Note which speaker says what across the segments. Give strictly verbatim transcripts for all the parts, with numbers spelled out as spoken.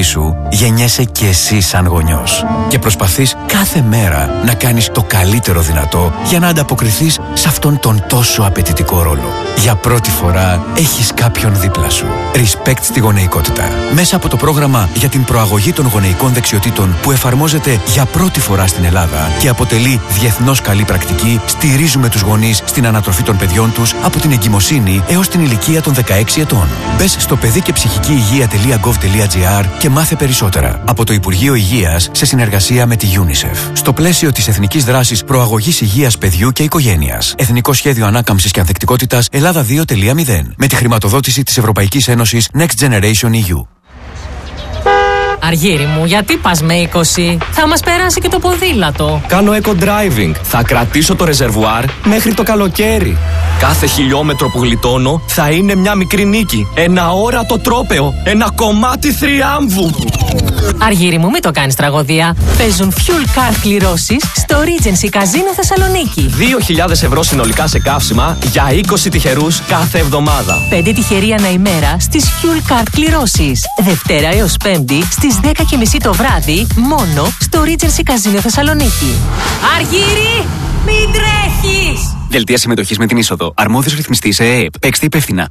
Speaker 1: σου, γεννιέσαι κι εσύ σαν γονιός. Και προσπαθείς κάθε μέρα να κάνεις το καλύτερο δυνατό για να ανταποκριθείς σε αυτόν τον τόσο απαιτητικό ρόλο. Για πρώτη φορά έχεις κάποιον δίπλα σου. Respect στη γονεϊκότητα. Μέσα από το πρόγραμμα για την προαγωγή των γονεϊκών δεξιοτήτων που εφαρμόζεται για πρώτη φορά στην Ελλάδα και αποτελεί διεθνώς καλή πρακτική, στηρίζουμε τους γονείς στην ανατροφή των παιδιών τους από την εγκυμοσύνη έως την ηλικία των δεκαέξι ετών. Μπες στο παιδί και ψυχική υγεία τελεία γκοβ τελεία τζι άρ και μάθε περισσότερα από το Υπουργείο Υγείας σε συνεργασία με τη UNICEF. Στο πλαίσιο της Εθνικής Δράσης Προαγωγής Υγείας Παιδιού και Οικογένειας. Εθνικό Σχέδιο Ανάκαμψης και Ανθεκτικότητας Ελλάδα δύο τελεία μηδέν. Με τη χρηματοδότηση της Ευρωπαϊκής Ένωσης Next Generation ι γιου.
Speaker 2: Αργύρι μου, γιατί πας με είκοσι? Θα μας περάσει και το ποδήλατο.
Speaker 3: Κάνω eco-driving. Θα κρατήσω το ρεζερβουάρ μέχρι το καλοκαίρι. Κάθε χιλιόμετρο που γλιτώνω θα είναι μια μικρή νίκη. Ένα όρατο τρόπαιο. Ένα κομμάτι θριάμβου.
Speaker 2: Αργύρι μου, μην το κάνεις τραγωδία. Παίζουν fuel card κληρώσεις στο Regency Casino Θεσσαλονίκη.
Speaker 3: δύο χιλιάδες ευρώ συνολικά σε καύσιμα για είκοσι τυχερούς κάθε εβδομάδα.
Speaker 2: πέντε τυχεροί ανά ημέρα στις fuel card κληρώσεις. Δευτέρα έως Πέμπτη στις δέκα και μισή το βράδυ μόνο στο Regency Casino Θεσσαλονίκη. Αργύρι, μην τρέχεις!
Speaker 1: Δελτία συμμετοχής με την είσοδο. Αρμόδιος ρυθμιστής ΕΕΠ. Παίξτε υπεύθυνα.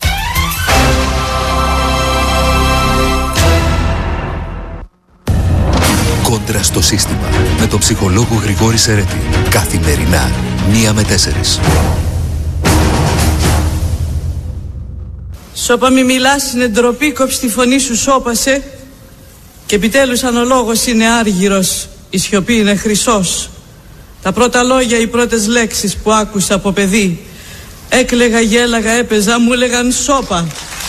Speaker 4: Κόντρα στο σύστημα με τον ψυχολόγο Γρηγόρη Σερέτη. Καθημερινά, μία με τέσσερις.
Speaker 5: Σώπα μη μιλάς, είναι ντροπή, κόψει τη φωνή σου, σώπασε. Και επιτέλους αν ο λόγος είναι άργυρος, η σιωπή είναι χρυσός. Τα πρώτα λόγια, οι πρώτες λέξεις που άκουσα από παιδί, έκλαιγα, γέλαγα, έπαιζα, μου έλεγαν σώπα.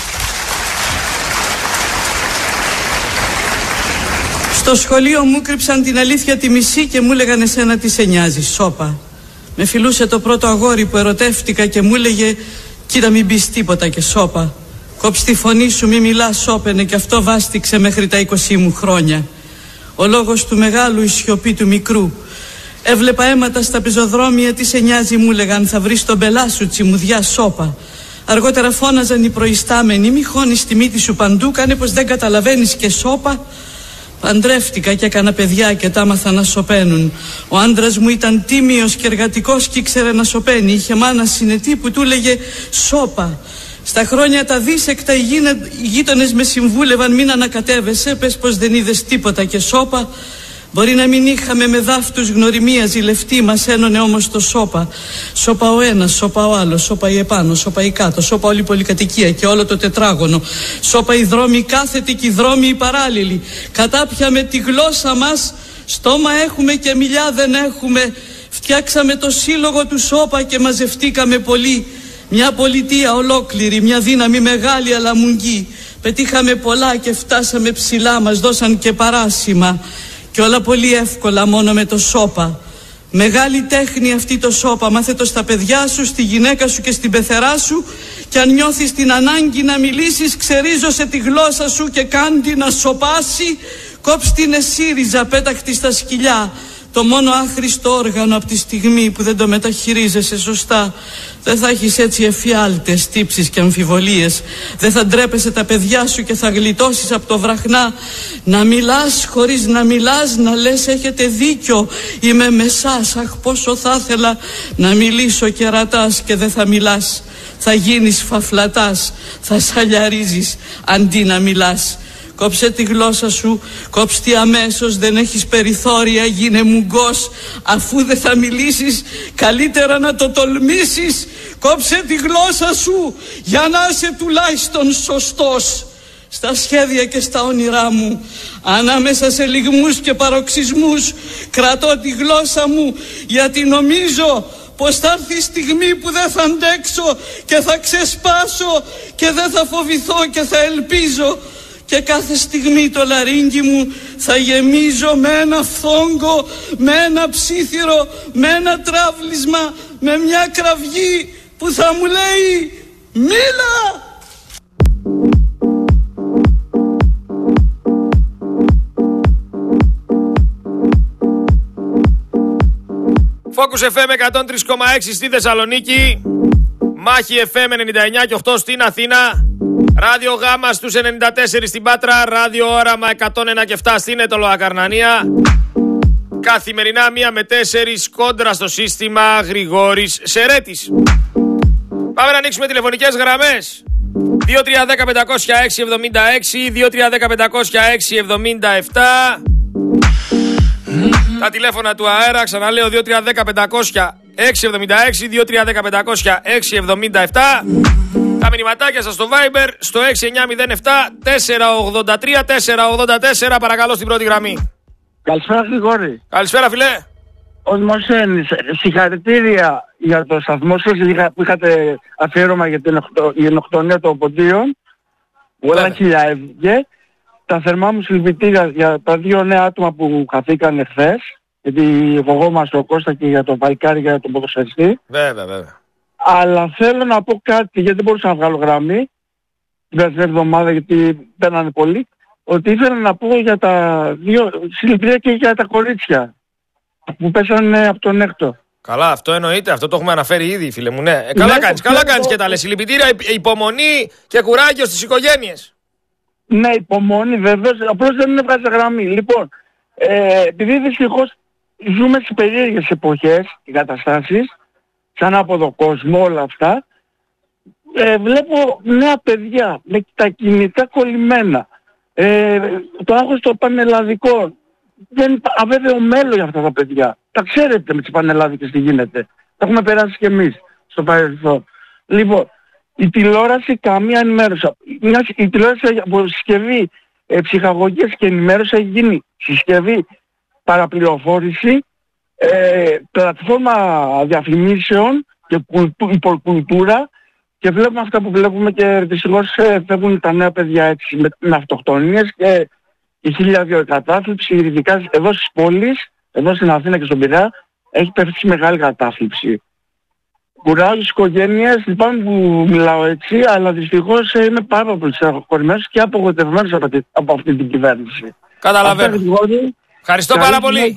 Speaker 5: Στο σχολείο μου κρύψαν την αλήθεια τη μισή και μου έλεγαν εσένα τι σε νοιάζει, σώπα. Με φιλούσε το πρώτο αγόρι που ερωτεύτηκα και μου έλεγε κοίτα μην πεις τίποτα και σώπα. Κόψ' τη φωνή σου, μη μιλάς, σώπαινε, και αυτό βάστηξε μέχρι τα είκοσι μου χρόνια. Ο λόγος του μεγάλου, η σιωπή του μικρού. Έβλεπα αίματα στα πεζοδρόμια, τι σε νοιάζει, μου λέγαν, θα βρεις τον πελά σου, τσιμουδιά, σώπα. Αργότερα φώναζαν οι προϊστάμενοι, μη χώνεις τη μύτη σου παντού, κάνε πως δεν καταλαβαίνεις και σώπα. Παντρεύτηκα και έκανα παιδιά και τα άμαθα να σωπαίνουν. Ο άντρας μου ήταν τίμιος και εργατικός και ήξερε να σωπαίνει. Είχε μάνα συνετή που του έλεγε σώπα. Στα χρόνια τα δίσεκτα οι γείτονες με συμβούλευαν μην ανακατεύεσαι, πες πως δεν είδες τίποτα και σώπα. Μπορεί να μην είχαμε με δάφτους γνωριμία ζηλευτή, μας ένωνε όμως το σώπα. Σώπα ο ένας, σώπα ο άλλος, σώπα η επάνω, σώπα η κάτω, σώπα όλη η πολυκατοικία και όλο το τετράγωνο. Σώπα οι δρόμοι κάθετοι και οι δρόμοι οι παράλληλοι. Κατάπιαμε τη γλώσσα μας, στόμα έχουμε και μιλιά δεν έχουμε. Φτιάξαμε το σύλλογο του σώπα και μαζευτήκαμε πολύ. Μια πολιτεία ολόκληρη, μια δύναμη μεγάλη αλλά μουγγί. Πετύχαμε πολλά και φτάσαμε ψηλά, μας δώσαν και παράσημα. Και όλα πολύ εύκολα μόνο με το σώπα. Μεγάλη τέχνη αυτή το σώπα. Μάθε το στα παιδιά σου, στη γυναίκα σου και στην πεθερά σου. Και αν νιώθεις την ανάγκη να μιλήσεις, ξερίζωσε τη γλώσσα σου και κάντι να σωπάσει. Κόψ' την εσύριζα, πέταχτη στα σκυλιά. Το μόνο άχρηστο όργανο από τη στιγμή που δεν το μεταχειρίζεσαι σωστά. Δεν θα έχεις έτσι εφιάλτες, τύψεις και αμφιβολίες. Δεν θα ντρέπεσαι τα παιδιά σου και θα γλιτώσεις από το βραχνά. Να μιλάς χωρίς να μιλάς, να λες έχετε δίκιο, είμαι με σας. Αχ πόσο θα ήθελα να μιλήσω και ρατάς και δεν θα μιλάς. Θα γίνεις φαφλατάς, θα σαλιαρίζεις αντί να μιλάς. Κόψε τη γλώσσα σου, κόψε τη αμέσως, δεν έχεις περιθώρια, γίνε μουγκός. Αφού δεν θα μιλήσεις, καλύτερα να το τολμήσεις. Κόψε τη γλώσσα σου, για να είσαι τουλάχιστον σωστός. Στα σχέδια και στα όνειρά μου, ανάμεσα σε λυγμούς και παροξισμούς, κρατώ τη γλώσσα μου, γιατί νομίζω πως θα έρθει η στιγμή που δεν θα αντέξω και θα ξεσπάσω και δεν θα φοβηθώ και θα ελπίζω. Και κάθε στιγμή το λαρύγγι μου θα γεμίζω με ένα φθόγκο, με ένα ψήθυρο, με ένα τραύλισμα, με μια κραυγή που θα μου λέει «Μίλα!».
Speaker 6: Focus εφ εμ εκατόν τρία κόμμα έξι στη Θεσσαλονίκη, Μάχη εφ εμ ενενήντα εννιά και οκτώ στην Αθήνα. Ράδιο Γάμα στους ενενήντα τέσσερα στην Πάτρα, Ράδιο Όραμα εκατόν ένα και επτά στην Έτωλο Ακαρνανία. Καθημερινά μία με τέσσερις κόντρα στο σύστημα Γρηγόρης Σερέτης. Πάμε να ανοίξουμε τηλεφωνικές γραμμές. δύο τρία ένα μηδέν πέντε μηδέν έξι εβδομήντα έξι, δύο τρία ένα μηδέν πέντε μηδέν έξι εβδομήντα επτά. Τα τηλέφωνα του αέρα, ξαναλέω, δύο τρία ένα μηδέν πέντε μηδέν έξι εβδομήντα έξι, δύο τρία ένα μηδέν πέντε μηδέν έξι εβδομήντα επτά. Τα μηνυματάκια σας στο Viber στο έξι εννιά μηδέν επτά τέσσερα ογδόντα τρία τέσσερα ογδόντα τέσσερα, παρακαλώ, στην πρώτη γραμμή.
Speaker 7: Καλησπέρα, Γρηγόρη.
Speaker 6: Καλησπέρα, φιλέ.
Speaker 7: Ο Δημοσένης, συγχαρητήρια για το σταθμό σας που είχατε αφιέρωμα για την γενοκτονία των Ποντίων. Πολλά χιλιάδες. Τα θερμά μου συλληπιτήρια για τα δύο νέα άτομα που χαθήκαν εχθές. Γιατί φοβόμαστε ο Κώστα και για τον Βαλκάρη και για τον ποδοσφαιριστή.
Speaker 6: Βέβαια, βέβαια.
Speaker 7: Αλλά θέλω να πω κάτι, γιατί δεν μπορούσα να βγάλω γραμμή την περασμένη εβδομάδα, γιατί μπαίνανε πολλοί, ότι ήθελα να πω για τα δύο συλληπιτήρια και για τα κορίτσια που πέσανε από τον έκτο.
Speaker 6: Καλά, αυτό εννοείται, αυτό το έχουμε αναφέρει ήδη, φίλε μου, ναι. Ε, καλά κάνεις, καλά κάνεις και τα λες. Συλληπιτήρια, υπομονή και κουράγιο στις οικογένειες.
Speaker 7: Ναι, υπομονή βέβαιως, απλώς δεν έβγαζε γραμμή. Λοιπόν, ε, επειδή δυστυχώς ζούμε σε περίεργες εποχές και καταστάσεις, σαν από το κόσμο όλα αυτά, ε, βλέπω νέα παιδιά με τα κινητά κολλημένα. Ε, το άγχος των πανελλαδικών. Δεν αβέβαιο μέλλον για αυτά τα παιδιά. Τα ξέρετε με τις πανελλάδικες τι γίνεται. Τα έχουμε περάσει κι εμείς στο παρελθόν. Λοιπόν, η τηλεόραση καμία ενημέρωση. Μια, η τηλεόραση από συσκευή ε, ψυχαγωγίας και ενημέρωση έχει γίνει συσκευή παραπληροφόρηση, ε, πλατφόρμα διαφημίσεων και υποκουλτούρα, και βλέπουμε αυτά που βλέπουμε και δυστυχώς ε, φεύγουν τα νέα παιδιά έτσι με, με αυτοκτονίες και η χίλια δύο κατάθλιψη, ειδικά εδώ στις πόλεις, εδώ στην Αθήνα και στον Πειραιά, έχει πέφτει μεγάλη κατάθλιψη. Κουράζω τις οικογένειες, λυπάμαι που μιλάω έτσι, αλλά δυστυχώς ε, είμαι πάρα πολύ στεναχωρημένος και απογοητευμένος από, από αυτή την κυβέρνηση.
Speaker 6: Καταλαβαίνω. Ευχαριστώ πάρα πολύ.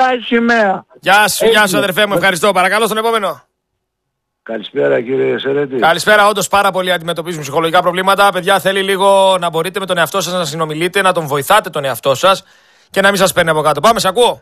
Speaker 6: Γεια σου, γεια σου αδερφέ μου, ευχαριστώ. Παρακαλώ στον επόμενο.
Speaker 8: Καλησπέρα, κύριε Σερέτη.
Speaker 6: Καλησπέρα, όντως πάρα πολλοί αντιμετωπίζουν ψυχολογικά προβλήματα. Παιδιά, θέλει λίγο να μπορείτε με τον εαυτό σας να συνομιλείτε, να τον βοηθάτε τον εαυτό σας και να μην σας παίρνει από κάτω. Πάμε, σε ακούω.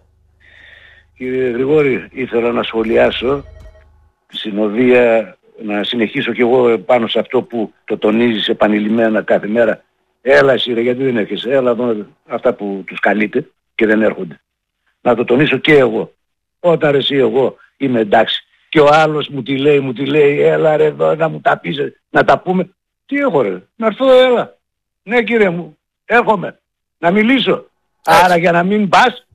Speaker 8: Κύριε Γρηγόρη, ήθελα να σχολιάσω τη συνοδεία, να συνεχίσω κι εγώ πάνω σε αυτό που το τονίζεις επανειλημμένα κάθε μέρα. Έλα εσύ ρε, γιατί δεν έρχεσαι. Έλα εδώ αυτά που τους καλείτε και δεν έρχονται. Να το τονίσω και εγώ. Όταν ρε εσύ εγώ είμαι εντάξει και ο άλλος μου τη λέει, μου τη λέει, έλα ρε εδώ να μου τα πεις, να τα πούμε. Τι έχω ρε, να έρθω, έλα. Ναι κύριε μου, έρχομαι να μιλήσω. Έτσι. Άρα για να μην πας,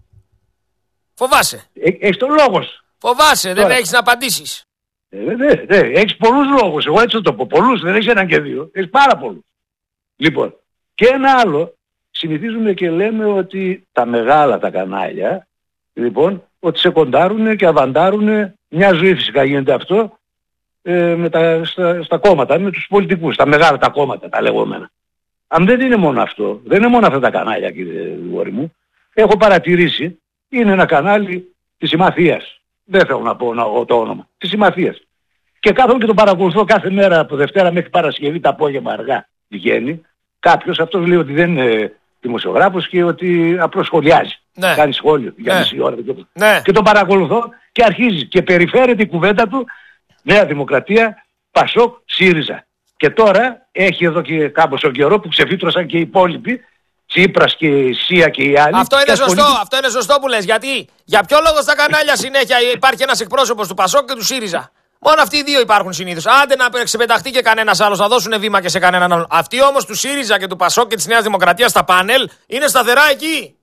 Speaker 6: φοβάσαι.
Speaker 8: Ε, έχεις τον λόγο σου.
Speaker 6: Φοβάσαι, δεν έχεις να απαντήσεις.
Speaker 8: Ε, ναι, ναι, έχεις πολλούς λόγους, εγώ έτσι θα το πω. Πολλούς, δεν έχεις έναν και δύο. Έχεις πάρα πολλούς. Λοιπόν, και ένα άλλο, συνηθίζουμε και λέμε ότι τα μεγάλα τα κανάλια, λοιπόν, ότι σε κοντάρουν και αβαντάρουν, μια ζωή φυσικά γίνεται αυτό, ε, με τα, στα, στα κόμματα, με τους πολιτικούς, τα μεγάλα τα κόμματα, τα λεγόμενα. Αν δεν είναι μόνο αυτό, δεν είναι μόνο αυτά τα κανάλια, κύριε Γρηγόρη μου, έχω παρατηρήσει, είναι ένα κανάλι της Συμμαθίας. Δεν θέλω να πω να, το όνομα. Της Συμμαθίας. Και κάθομαι και τον παρακολουθώ κάθε μέρα από Δευτέρα μέχρι Παρασκευή το απόγευμα αργά βγαίνει. Κάποιος, αυτός λέει ότι δεν είναι δημοσιογράφος και ότι απλώς σχολιάζει. Ναι. Κάνει σχόλιο για μισή ώρα. Ναι. Και τον παρακολουθώ και αρχίζει και περιφέρεται η κουβέντα του Νέα Δημοκρατία, Πασόκ, ΣΥΡΙΖΑ. Και τώρα έχει εδώ και κάμποσο καιρό που ξεφύτρωσαν και οι υπόλοιποι, Τσίπρας και η ΣΥΑ και οι άλλοι.
Speaker 6: Αυτό είναι σωστό, αυτό είναι σωστό που λες. Γιατί για ποιο λόγο στα κανάλια συνέχεια υπάρχει ένας εκπρόσωπος του Πασόκ και του ΣΥΡΙΖΑ. Μόνο αυτοί οι δύο υπάρχουν συνήθως. Άντε να ξεπεταχτεί και κανένας άλλος, να δώσουν βήμα και σε κανέναν άλλον. Αυτοί όμως του ΣΥΡΙΖΑ και του Πασόκ και της Νέας Δημοκρατίας στα πάνελ είναι σταθερά εκεί.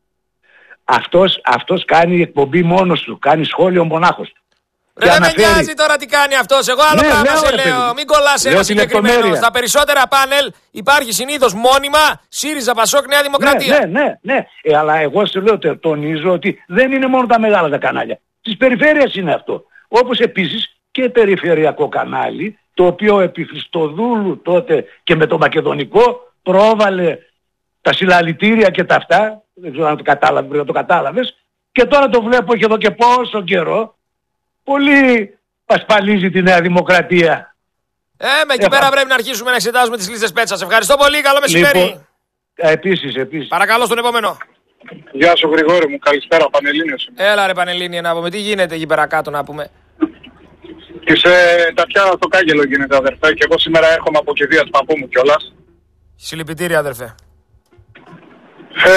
Speaker 8: Αυτός, αυτός κάνει εκπομπή μόνος του, κάνει σχόλιο μονάχος του.
Speaker 6: Δεν αναφέρει... με νοιάζει τώρα τι κάνει αυτός. Εγώ άλλο ναι, πράγμα σε λέω. λέω. Μην κολλάς ένα συγκεκριμένο. Στα περισσότερα πάνελ υπάρχει συνήθως μόνιμα ΣΥΡΙΖΑ, Πασόκ, Νέα Δημοκρατία.
Speaker 8: Ναι, ναι, ναι. ναι. Ε, αλλά εγώ σου λέω, τονίζω ότι δεν είναι μόνο τα μεγάλα τα κανάλια. Της περιφέρειας είναι αυτό. Όπως επίσης και περιφερειακό κανάλι, το οποίο επί Χριστοδούλου τότε και με το μακεδονικό πρόβαλε τα συλλαλητήρια και τα αυτά. Δεν ξέρω αν το κατάλαβε, το κατάλαβες. Και τώρα το βλέπω και εδώ και πόσο καιρό. Πολύ πασπαλίζει τη Νέα Δημοκρατία.
Speaker 6: Ε, με εκεί πέρα πρέπει να αρχίσουμε να εξετάζουμε τις λίστες πέτσας. Ευχαριστώ πολύ, καλό μεσημέρι.
Speaker 8: Λοιπόν, επίσης, επίσης.
Speaker 6: Παρακαλώ στον επόμενο.
Speaker 9: Γεια σου Γρηγόρη μου, καλησπέρα, Πανελλήνιος.
Speaker 6: Έλα ρε Πανελλήνια να πούμε, τι γίνεται εκεί πέρα κάτω να πούμε.
Speaker 9: Και σε Τατιάνα στο Κάγκελο γίνεται αδερφέ και εγώ σήμερα έρχομαι από κηδεία του παππού μου κιόλας.
Speaker 6: Συλληπιτήρια αδερφέ.
Speaker 9: Ε,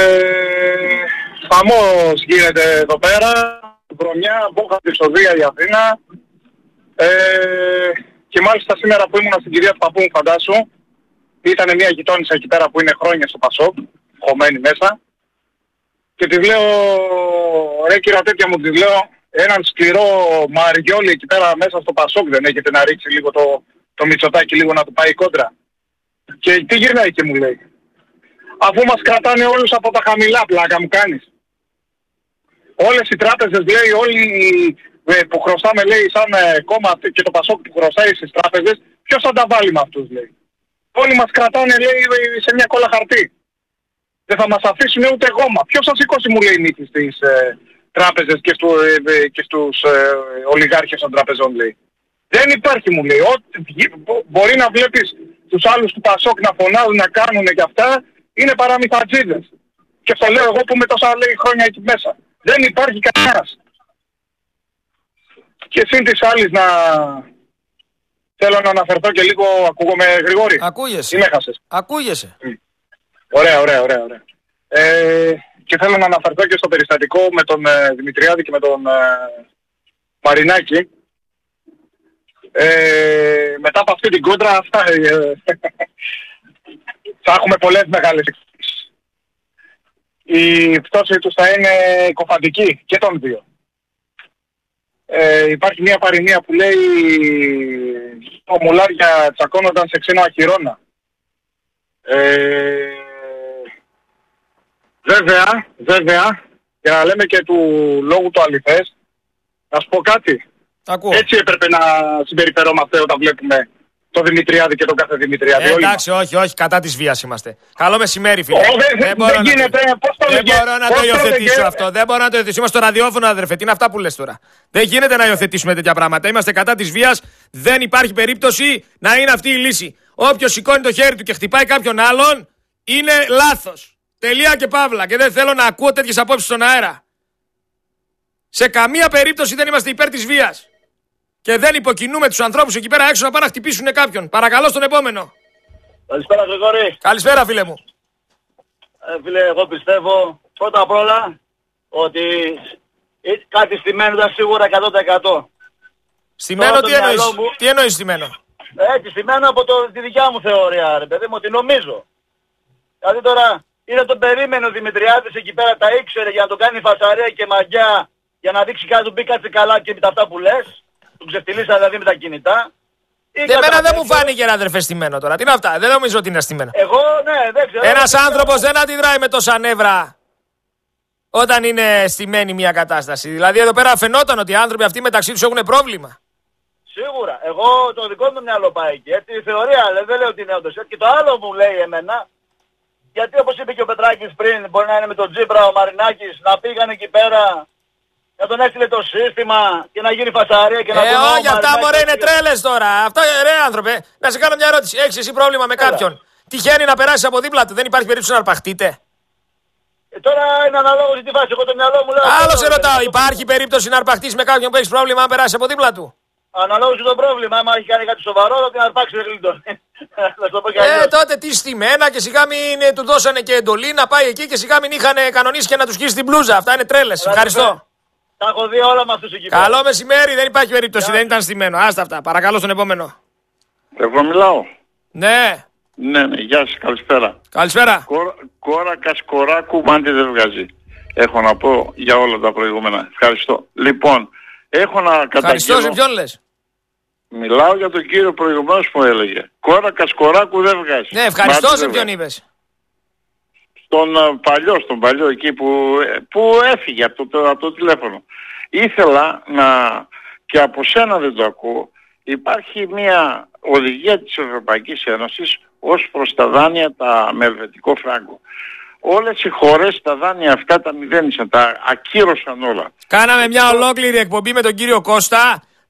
Speaker 9: χαμός γίνεται εδώ πέρα, βρωμιά, μπόχα της Οδεία η Αθήνα. Ε, και μάλιστα σήμερα που ήμουν στην κηδεία του παππού μου φαντάσου, ήταν μια γειτόνισσα εκεί πέρα που είναι χρόνια στο Πασόκ, χωμένη μέσα. Και της λέω, ρε κύρα τέτοια μου, της λέω, έναν σκληρό Μαριόλι εκεί πέρα μέσα στο Πασόκ δεν έχετε να ρίξει λίγο το, το Μητσοτάκι λίγο να του πάει κόντρα. Και τι γυρνάει και μου λέει, αφού μας κρατάνε όλους από τα χαμηλά, πλάκα μου κάνεις. Όλες οι τράπεζες λέει, όλοι που χρωστάμε λέει σαν κόμμα και το Πασόκ που χρωστάει στις τράπεζες, ποιος θα τα βάλει με αυτούς λέει. Όλοι μας κρατάνε λέει σε μια κόλλα χαρτί. Δεν θα μας αφήσουν ούτε γόμα. Ποιος θα σηκώσει μου λέει νύχη στις ε, τράπεζες και, στου, ε, και στους ε, ολιγάρχες των τραπεζών λέει. Δεν υπάρχει μου λέει. Ό, μπορεί να βλέπεις τους άλλους του Πασόκ να φωνάζουν, να κάνουν και αυτά, είναι παραμυθατζίδες. Και στο λέω εγώ που είμαι τόσα λέει χρόνια εκεί μέσα. Δεν υπάρχει κανένας. Και σύν της άλλης να... Θέλω να αναφερθώ και λίγο, ακούγομαι Γρηγόρη.
Speaker 6: Ακούγεσαι.
Speaker 9: Ή με έχασες.
Speaker 6: Ακούγεσαι.
Speaker 9: Ωραία, ωραία, ωραία. ωραία. Ε, και θέλω να αναφερθώ και στο περιστατικό με τον ε, Δημητριάδη και με τον ε, Μαρινάκη. Ε, μετά από αυτή την κόντρα αυτά ε, θα έχουμε πολλές μεγάλες εξελίξεις. Η πτώση τους θα είναι κοφαντική και των δύο. Ε, υπάρχει μια παροιμία που λέει ο μουλάρια τσακώνονταν σε ξένο αχυρώνα. Ε, βέβαια, βέβαια, για να λέμε και του λόγου το αληθές, να σου πω κάτι.
Speaker 6: Ακούω.
Speaker 9: Έτσι έπρεπε να συμπεριφερόμαστε όταν βλέπουμε το Δημητριάδη και τον κάθε Δημητριάδη.
Speaker 6: Ε, εντάξει, όχι, όχι, κατά της βίας είμαστε. Καλό μεσημέρι, φίλε.
Speaker 9: Oh, δεν
Speaker 6: δεν μπορώ
Speaker 9: δεν
Speaker 6: να
Speaker 9: γίνεται,
Speaker 6: το...
Speaker 9: πώς το
Speaker 6: δεν
Speaker 9: λέγε,
Speaker 6: μπορώ να
Speaker 9: πώς
Speaker 6: το υιοθετήσω
Speaker 9: λέγε.
Speaker 6: αυτό. Δεν μπορώ να το υιοθετήσω. Είμαστε στο ραδιόφωνο, αδερφέ. Τι είναι αυτά που λες τώρα. Δεν γίνεται να υιοθετήσουμε τέτοια πράγματα. Είμαστε κατά της βίας. Δεν υπάρχει περίπτωση να είναι αυτή η λύση. Όποιος σηκώνει το χέρι του και χτυπάει κάποιον άλλον, είναι λάθος. Τελεία και παύλα. Και δεν θέλω να ακούω τέτοιες απόψεις στον αέρα. Σε καμία περίπτωση δεν είμαστε υπέρ της βίας. Και δεν υποκινούμε τους ανθρώπους εκεί πέρα έξω να πάνε να χτυπήσουν κάποιον. Παρακαλώ στον επόμενο.
Speaker 10: Καλησπέρα Γρηγόρη.
Speaker 6: Καλησπέρα φίλε μου.
Speaker 10: Ε, φίλε, εγώ πιστεύω πρώτα απ' όλα ότι κάτι στημένο ήταν σίγουρα εκατό τοις εκατό.
Speaker 6: Στημένο τι εννοείς, μου... τι εννοείς στημένο.
Speaker 10: Έτσι στημένο από το, τη δικιά μου θεωρία ρε παιδί μου, ότι νομίζω. Δηλαδή τώρα είναι το περίμενο ο Δημητριάδης εκεί πέρα, τα ήξερε για να το κάνει φασαρία και μαγιά, για να δείξει κάτι του μπει κάτσε καλά και με τα αυτά που λες. Του ξεφτυλίσα δηλαδή με τα κινητά.
Speaker 6: Εμένα δεν μου φάνηκε ένα αδερφέ στημένο τώρα. Τι είναι αυτά, δεν νομίζω ότι είναι στημένο.
Speaker 10: Εγώ ναι, δεν ξέρω.
Speaker 6: Ένας άνθρωπος δεν αντιδράει με τόσα νεύρα όταν είναι στημένη μια κατάσταση. Δηλαδή εδώ πέρα φαινόταν ότι οι άνθρωποι αυτοί μεταξύ τους έχουν πρόβλημα.
Speaker 10: Σίγουρα. Εγώ το δικό μου μυαλό πάει εκεί. Έτσι η θεωρία δεν λέω ότι είναι όντως. Και το άλλο μου λέει εμένα, γιατί όπως είπε και ο Πετράκης πριν, μπορεί να είναι με τον Τζίπρα ο Μαρινάκης, να πήγαν εκεί πέρα. Να τον έστειλε το σύστημα και να γίνει φασαρία και να
Speaker 6: ε,
Speaker 10: πούμε...
Speaker 6: όχι, αυτά μωρέ είναι τρέλες τώρα. Αυτό ρε άνθρωπε, να σε κάνω μια ερώτηση. Έχεις εσύ πρόβλημα με κάποιον. Τυχαίνει να περάσεις από δίπλα του, δεν υπάρχει περίπτωση να αρπαχτείτε.
Speaker 10: Ε, τώρα είναι αναλόγως τι βάση. Εγώ το μυαλό μου λέω...
Speaker 6: Άλλο σε ρωτάω, υπάρχει περίπτωση να αρπαχτείς με κάποιον που έχεις πρόβλημα να περάσεις από δίπλα του.
Speaker 10: Αναλόγως το πρόβλημα, άμα έχει κάνει κάτι σοβαρό, θα την αρπάξει δεν γλίτων.
Speaker 6: Ε, τότε τι στημένα και σιγά μην του δώσανε και εντολή να πάει εκεί και σιγά μην είχαν κανονίσει και να του σκίσει την μπλούζα. Αυτά είναι τρέλες. Ευχαριστώ.
Speaker 10: Τα έχω δει όλα με αυτούς εκεί πέρα.
Speaker 6: Καλό μεσημέρι, δεν υπάρχει περίπτωση, δεν ήταν στημένο. Άστα αυτά, παρακαλώ στον επόμενο.
Speaker 11: Εγώ μιλάω.
Speaker 6: Ναι.
Speaker 11: Ναι, ναι, γεια σας, καλησπέρα.
Speaker 6: Καλησπέρα.
Speaker 11: Κόρα, κόρακας κοράκου μάντι δεν βγάζει. Έχω να πω για όλα τα προηγούμενα. Ευχαριστώ. Λοιπόν, έχω να καταγγείλω...
Speaker 6: Ευχαριστώ, σε ποιον λες?
Speaker 11: Μιλάω για τον κύριο προηγουμένως που έλεγε. Κόρακας κοράκου δεν βγάζει.
Speaker 6: Ναι, ευχαριστώ, σε ποιον είπες?
Speaker 11: Στον uh, παλιό, στον παλιό εκεί που, που έφυγε από το, από το τηλέφωνο. Ήθελα να, και από σένα δεν το ακούω, υπάρχει μια οδηγία της Ευρωπαϊκής Ένωσης ως προς τα δάνεια τα με ελβετικό φράγκο. Όλες οι χώρες τα δάνεια αυτά τα μηδένισαν, τα ακύρωσαν όλα.
Speaker 6: Κάναμε μια ολόκληρη εκπομπή με τον κύριο Κώστα.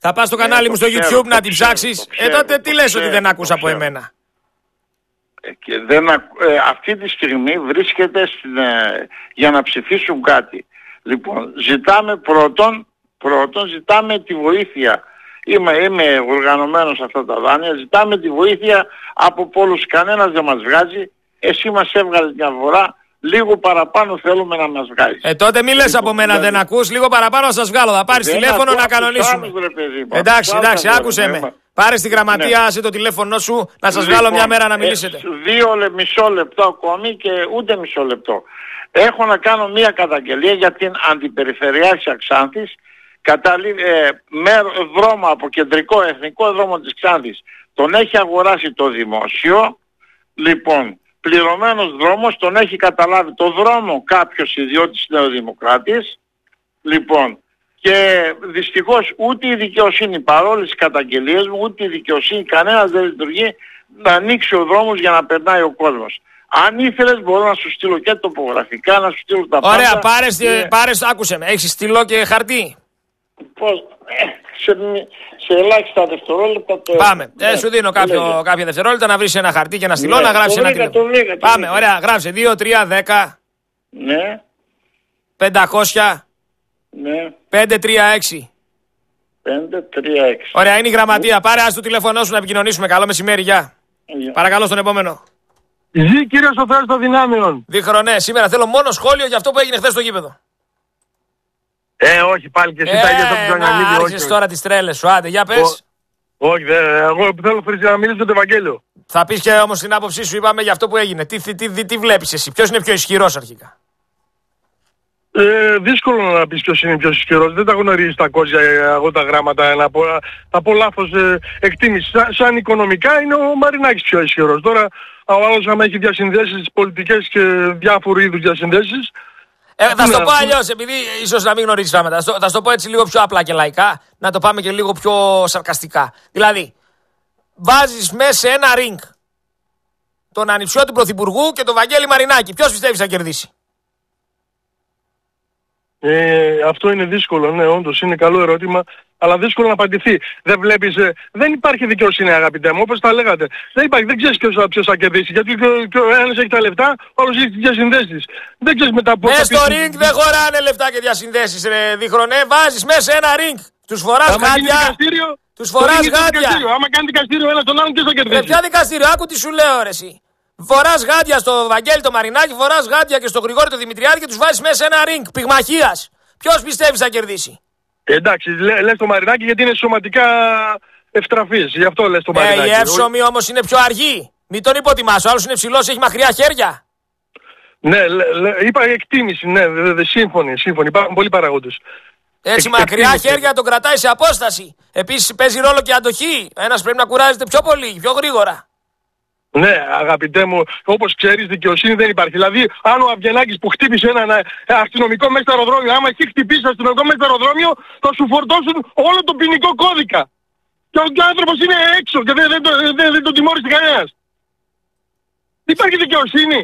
Speaker 6: Θα πας στο
Speaker 11: Ναι,
Speaker 6: κανάλι
Speaker 11: το
Speaker 6: μου στο
Speaker 11: ξέρω,
Speaker 6: YouTube
Speaker 11: το
Speaker 6: να την
Speaker 11: ξέρω,
Speaker 6: ψάξεις.
Speaker 11: το
Speaker 6: Ε,
Speaker 11: ξέρω,
Speaker 6: τότε
Speaker 11: το
Speaker 6: τι λες
Speaker 11: ξέρω,
Speaker 6: ότι δεν
Speaker 11: το
Speaker 6: ακούς από
Speaker 11: ξέρω.
Speaker 6: εμένα.
Speaker 11: Ε, Και δεν, ακ- ε, αυτή τη στιγμή βρίσκεται στην, ε, για να ψηφίσουν κάτι. Λοιπόν, ζητάμε πρώτον, πρώτον ζητάμε τη βοήθεια. Είμαι, είμαι οργανωμένος σε αυτά τα δάνεια, ζητάμε τη βοήθεια από πολλούς. Κανένας δεν μας βγάζει, εσύ μας έβγαλε μια φορά, λίγο παραπάνω θέλουμε να μας βγάλεις.
Speaker 6: Ε, τότε μη λες
Speaker 11: Λοιπόν,
Speaker 6: από μένα
Speaker 11: δηλαδή,
Speaker 6: δεν ακούς, λίγο παραπάνω να σας βγάλω. Θα πάρεις
Speaker 11: δεν
Speaker 6: τηλέφωνο
Speaker 11: ακούω
Speaker 6: να
Speaker 11: από τους
Speaker 6: κανονίσουμε.
Speaker 11: άλλους, ρε παιδί μου.
Speaker 6: Εντάξει,
Speaker 11: Από τους
Speaker 6: εντάξει,
Speaker 11: άλλους,
Speaker 6: άκουσε
Speaker 11: ρε,
Speaker 6: με.
Speaker 11: ναι.
Speaker 6: Πάρε στη γραμματεία,
Speaker 11: Ναι.
Speaker 6: άσε το τηλέφωνο σου, να σας
Speaker 11: Λοιπόν,
Speaker 6: βγάλω μια μέρα να μιλήσετε.
Speaker 11: ε, δύο λε, μισό λεπτό ακόμη και ούτε μισό λεπτό. Έχω να κάνω μια καταγγελία για την αντιπεριφερειάρχησα Ξάνθης. Καταλή, ε, μέρο, δρόμο από κεντρικό εθνικό δρόμο της Ξάνθης. Τον έχει αγοράσει το δημόσιο. Λοιπόν, πληρωμένος δρόμος, τον έχει καταλάβει το δρόμο κάποιος ιδιώτης νεοδημοκράτης. Λοιπόν, και δυστυχώς ούτε η δικαιοσύνη, παρόλες τις καταγγελίες μου, ούτε η δικαιοσύνη, κανένας δεν λειτουργεί να ανοίξει ο δρόμος για να περνάει ο κόσμος. Αν ήθελες μπορώ να σου στείλω και τοπογραφικά, να σου στείλω τα πάντα.
Speaker 6: Ωραία, πάρες,
Speaker 11: Και-
Speaker 6: πάρες, άκουσε με. Έχεις στυλό και χαρτί.
Speaker 11: Πώς, ε, σε, μη- σε ελάχιστα δευτερόλεπτα το...
Speaker 6: Πάμε. Ε,
Speaker 11: Ναι,
Speaker 6: σου δίνω κάποιο,
Speaker 11: λέγε.
Speaker 6: κάποια δευτερόλεπτα να βρεις ένα χαρτί και ένα στυλό
Speaker 11: Ναι,
Speaker 6: να γράψεις
Speaker 11: το
Speaker 6: ένα
Speaker 11: βρήκα,
Speaker 6: τηλέφωνο.
Speaker 11: το βρήκα, το
Speaker 6: Πάμε,
Speaker 11: βρήκα.
Speaker 6: ωραία. Γράψε δύο, τρία, δέκα,
Speaker 11: Ναι,
Speaker 6: πεντακόσια,
Speaker 11: ναι,
Speaker 6: πέντε τρία έξι.
Speaker 11: πέντε, τρία, έξι.
Speaker 6: Ωραία, είναι η γραμματεία. Πάρε ας το τηλέφωνό σου να επικοινωνήσουμε. Καλό μεσημέρι, γεια.
Speaker 11: Γεια.
Speaker 6: Παρακαλώ στον επόμενο.
Speaker 12: Ζει κύριος ο Θεός των δυνάμεων.
Speaker 6: Δίχρονε, σήμερα θέλω μόνο σχόλιο για αυτό που έγινε χθες στο γήπεδο.
Speaker 12: Ε, όχι πάλι και εσύ τα ίδια από τον
Speaker 6: Ε, να
Speaker 12: Τζανιανίδη. Όχι,
Speaker 6: άρχισες
Speaker 12: όχι.
Speaker 6: τώρα τις τρέλες σου. Άντε, για πες.
Speaker 12: Όχι, δε, εγώ θέλω Χρυσή, να μιλήσω το Ευαγγέλιο.
Speaker 6: Θα πεις και όμως την άποψή σου, είπαμε για αυτό που έγινε. Τι, τι, τι, τι βλέπεις εσύ, ποιος είναι πιο ισχυρός αρχικά.
Speaker 12: Ε, δύσκολο να πεις ποιος είναι ποιος ισχυρός. Δεν τα γνωρίζεις τα κόζια ε, εγώ τα γράμματα. Να πω, θα πω λάθος ε, εκτίμηση. Σαν, σαν οικονομικά είναι ο Μαρινάκης πιο ισχυρός. Τώρα ο άλλος άμα έχει διασυνδέσεις πολιτικές και διάφορου είδους διασυνδέσεις.
Speaker 6: Ε, θα σου το
Speaker 12: Ναι,
Speaker 6: πω
Speaker 12: ναι.
Speaker 6: αλλιώς, επειδή ίσως να μην γνωρίζεις πράγματα. Θα σου το- Θα σου το πω έτσι λίγο πιο απλά και λαϊκά, να το πάμε και λίγο πιο σαρκαστικά. Δηλαδή, βάζεις μέσα σε ένα ring τον ανιψιό Πρωθυπουργού και τον Βαγγέλη Μαρινάκη. Ποιος πιστεύεις θα κερδίσει.
Speaker 12: Ε, αυτό είναι δύσκολο, ναι, όντως είναι καλό ερώτημα, αλλά δύσκολο να απαντηθεί. Δεν βλέπεις, ε, δεν υπάρχει δικαιοσύνη αγαπητέ μου, όπως τα λέγατε. Δεν υπάρχει, δεν ξέρεις ποιος, θα- ποιος θα κερδίσει, γιατί και ο- και ο ένας έχει τα λεφτά, ο άλλος έχει τις διασυνδέσεις. Δεν ξέρεις μετά πώς
Speaker 6: Μέσα
Speaker 12: θα
Speaker 6: στο
Speaker 12: πεις-
Speaker 6: ring δεν χωράνε λεφτά και διασυνδέσεις, ρε δίχρονε. Βάζεις μέσα σε ένα ring. Τους φοράς
Speaker 12: Άμα γίνει
Speaker 6: γάντια.
Speaker 12: δικαστήριο,
Speaker 6: Τους
Speaker 12: το
Speaker 6: φοράς
Speaker 12: ring είναι το
Speaker 6: γάντια.
Speaker 12: δικαστήριο. Άμα κάνει δικαστήριο ένας τον άλλον, ποιος θα
Speaker 6: Ρε
Speaker 12: κερδίσει.
Speaker 6: ποια δικαστήριο, άκου τι σου λέω ρε εσύ. Φοράς γάντια στο Βαγγέλη το Μαρινάκη, φοράς γάντια και στο Γρηγόρη το Δημητριάδη και τους βάζεις μέσα σε ένα ring πυγμαχίας. Ποιος πιστεύεις θα κερδίσει.
Speaker 12: Ε, εντάξει, λέ, λες το Μαρινάκη γιατί είναι σωματικά ευτραφής, γι' αυτό λες το
Speaker 6: Ε,
Speaker 12: Μαρινάκη.
Speaker 6: η εύσωμη όμως είναι πιο αργή. Μην τον υποτιμάς, ο άλλος είναι ψηλός, έχει μακριά χέρια.
Speaker 12: Ναι, λέ, λέ, είπα εκτίμηση, ναι, δε, δε, σύμφωνοι, σύμφωνοι, υπάρχουν πολλοί παραγόντες.
Speaker 6: Έτσι
Speaker 12: Εκ-
Speaker 6: μακριά
Speaker 12: εκτίμηση.
Speaker 6: χέρια τον κρατάει σε απόσταση. Επίσης παίζει ρόλο και αντοχή. Ένας πρέπει να κουράζεται πιο πολύ, πιο γρήγορα.
Speaker 12: Ναι, αγαπητέ μου, όπως ξέρεις δικαιοσύνη δεν υπάρχει. Δηλαδή, αν ο Αβγενάκης που χτύπησε έναν ε, αστυνομικό μέσα στο αεροδρόμιο, άμα έχει χτυπήσει αστυνομικό μέσα στο αεροδρόμιο, θα σου φορτώσουν όλο τον ποινικό κώδικα. Και ο, και ο άνθρωπος είναι έξω και δεν, δεν, το- δεν, δεν τον τιμώρησε κανένας. Υπάρχει δικαιοσύνη.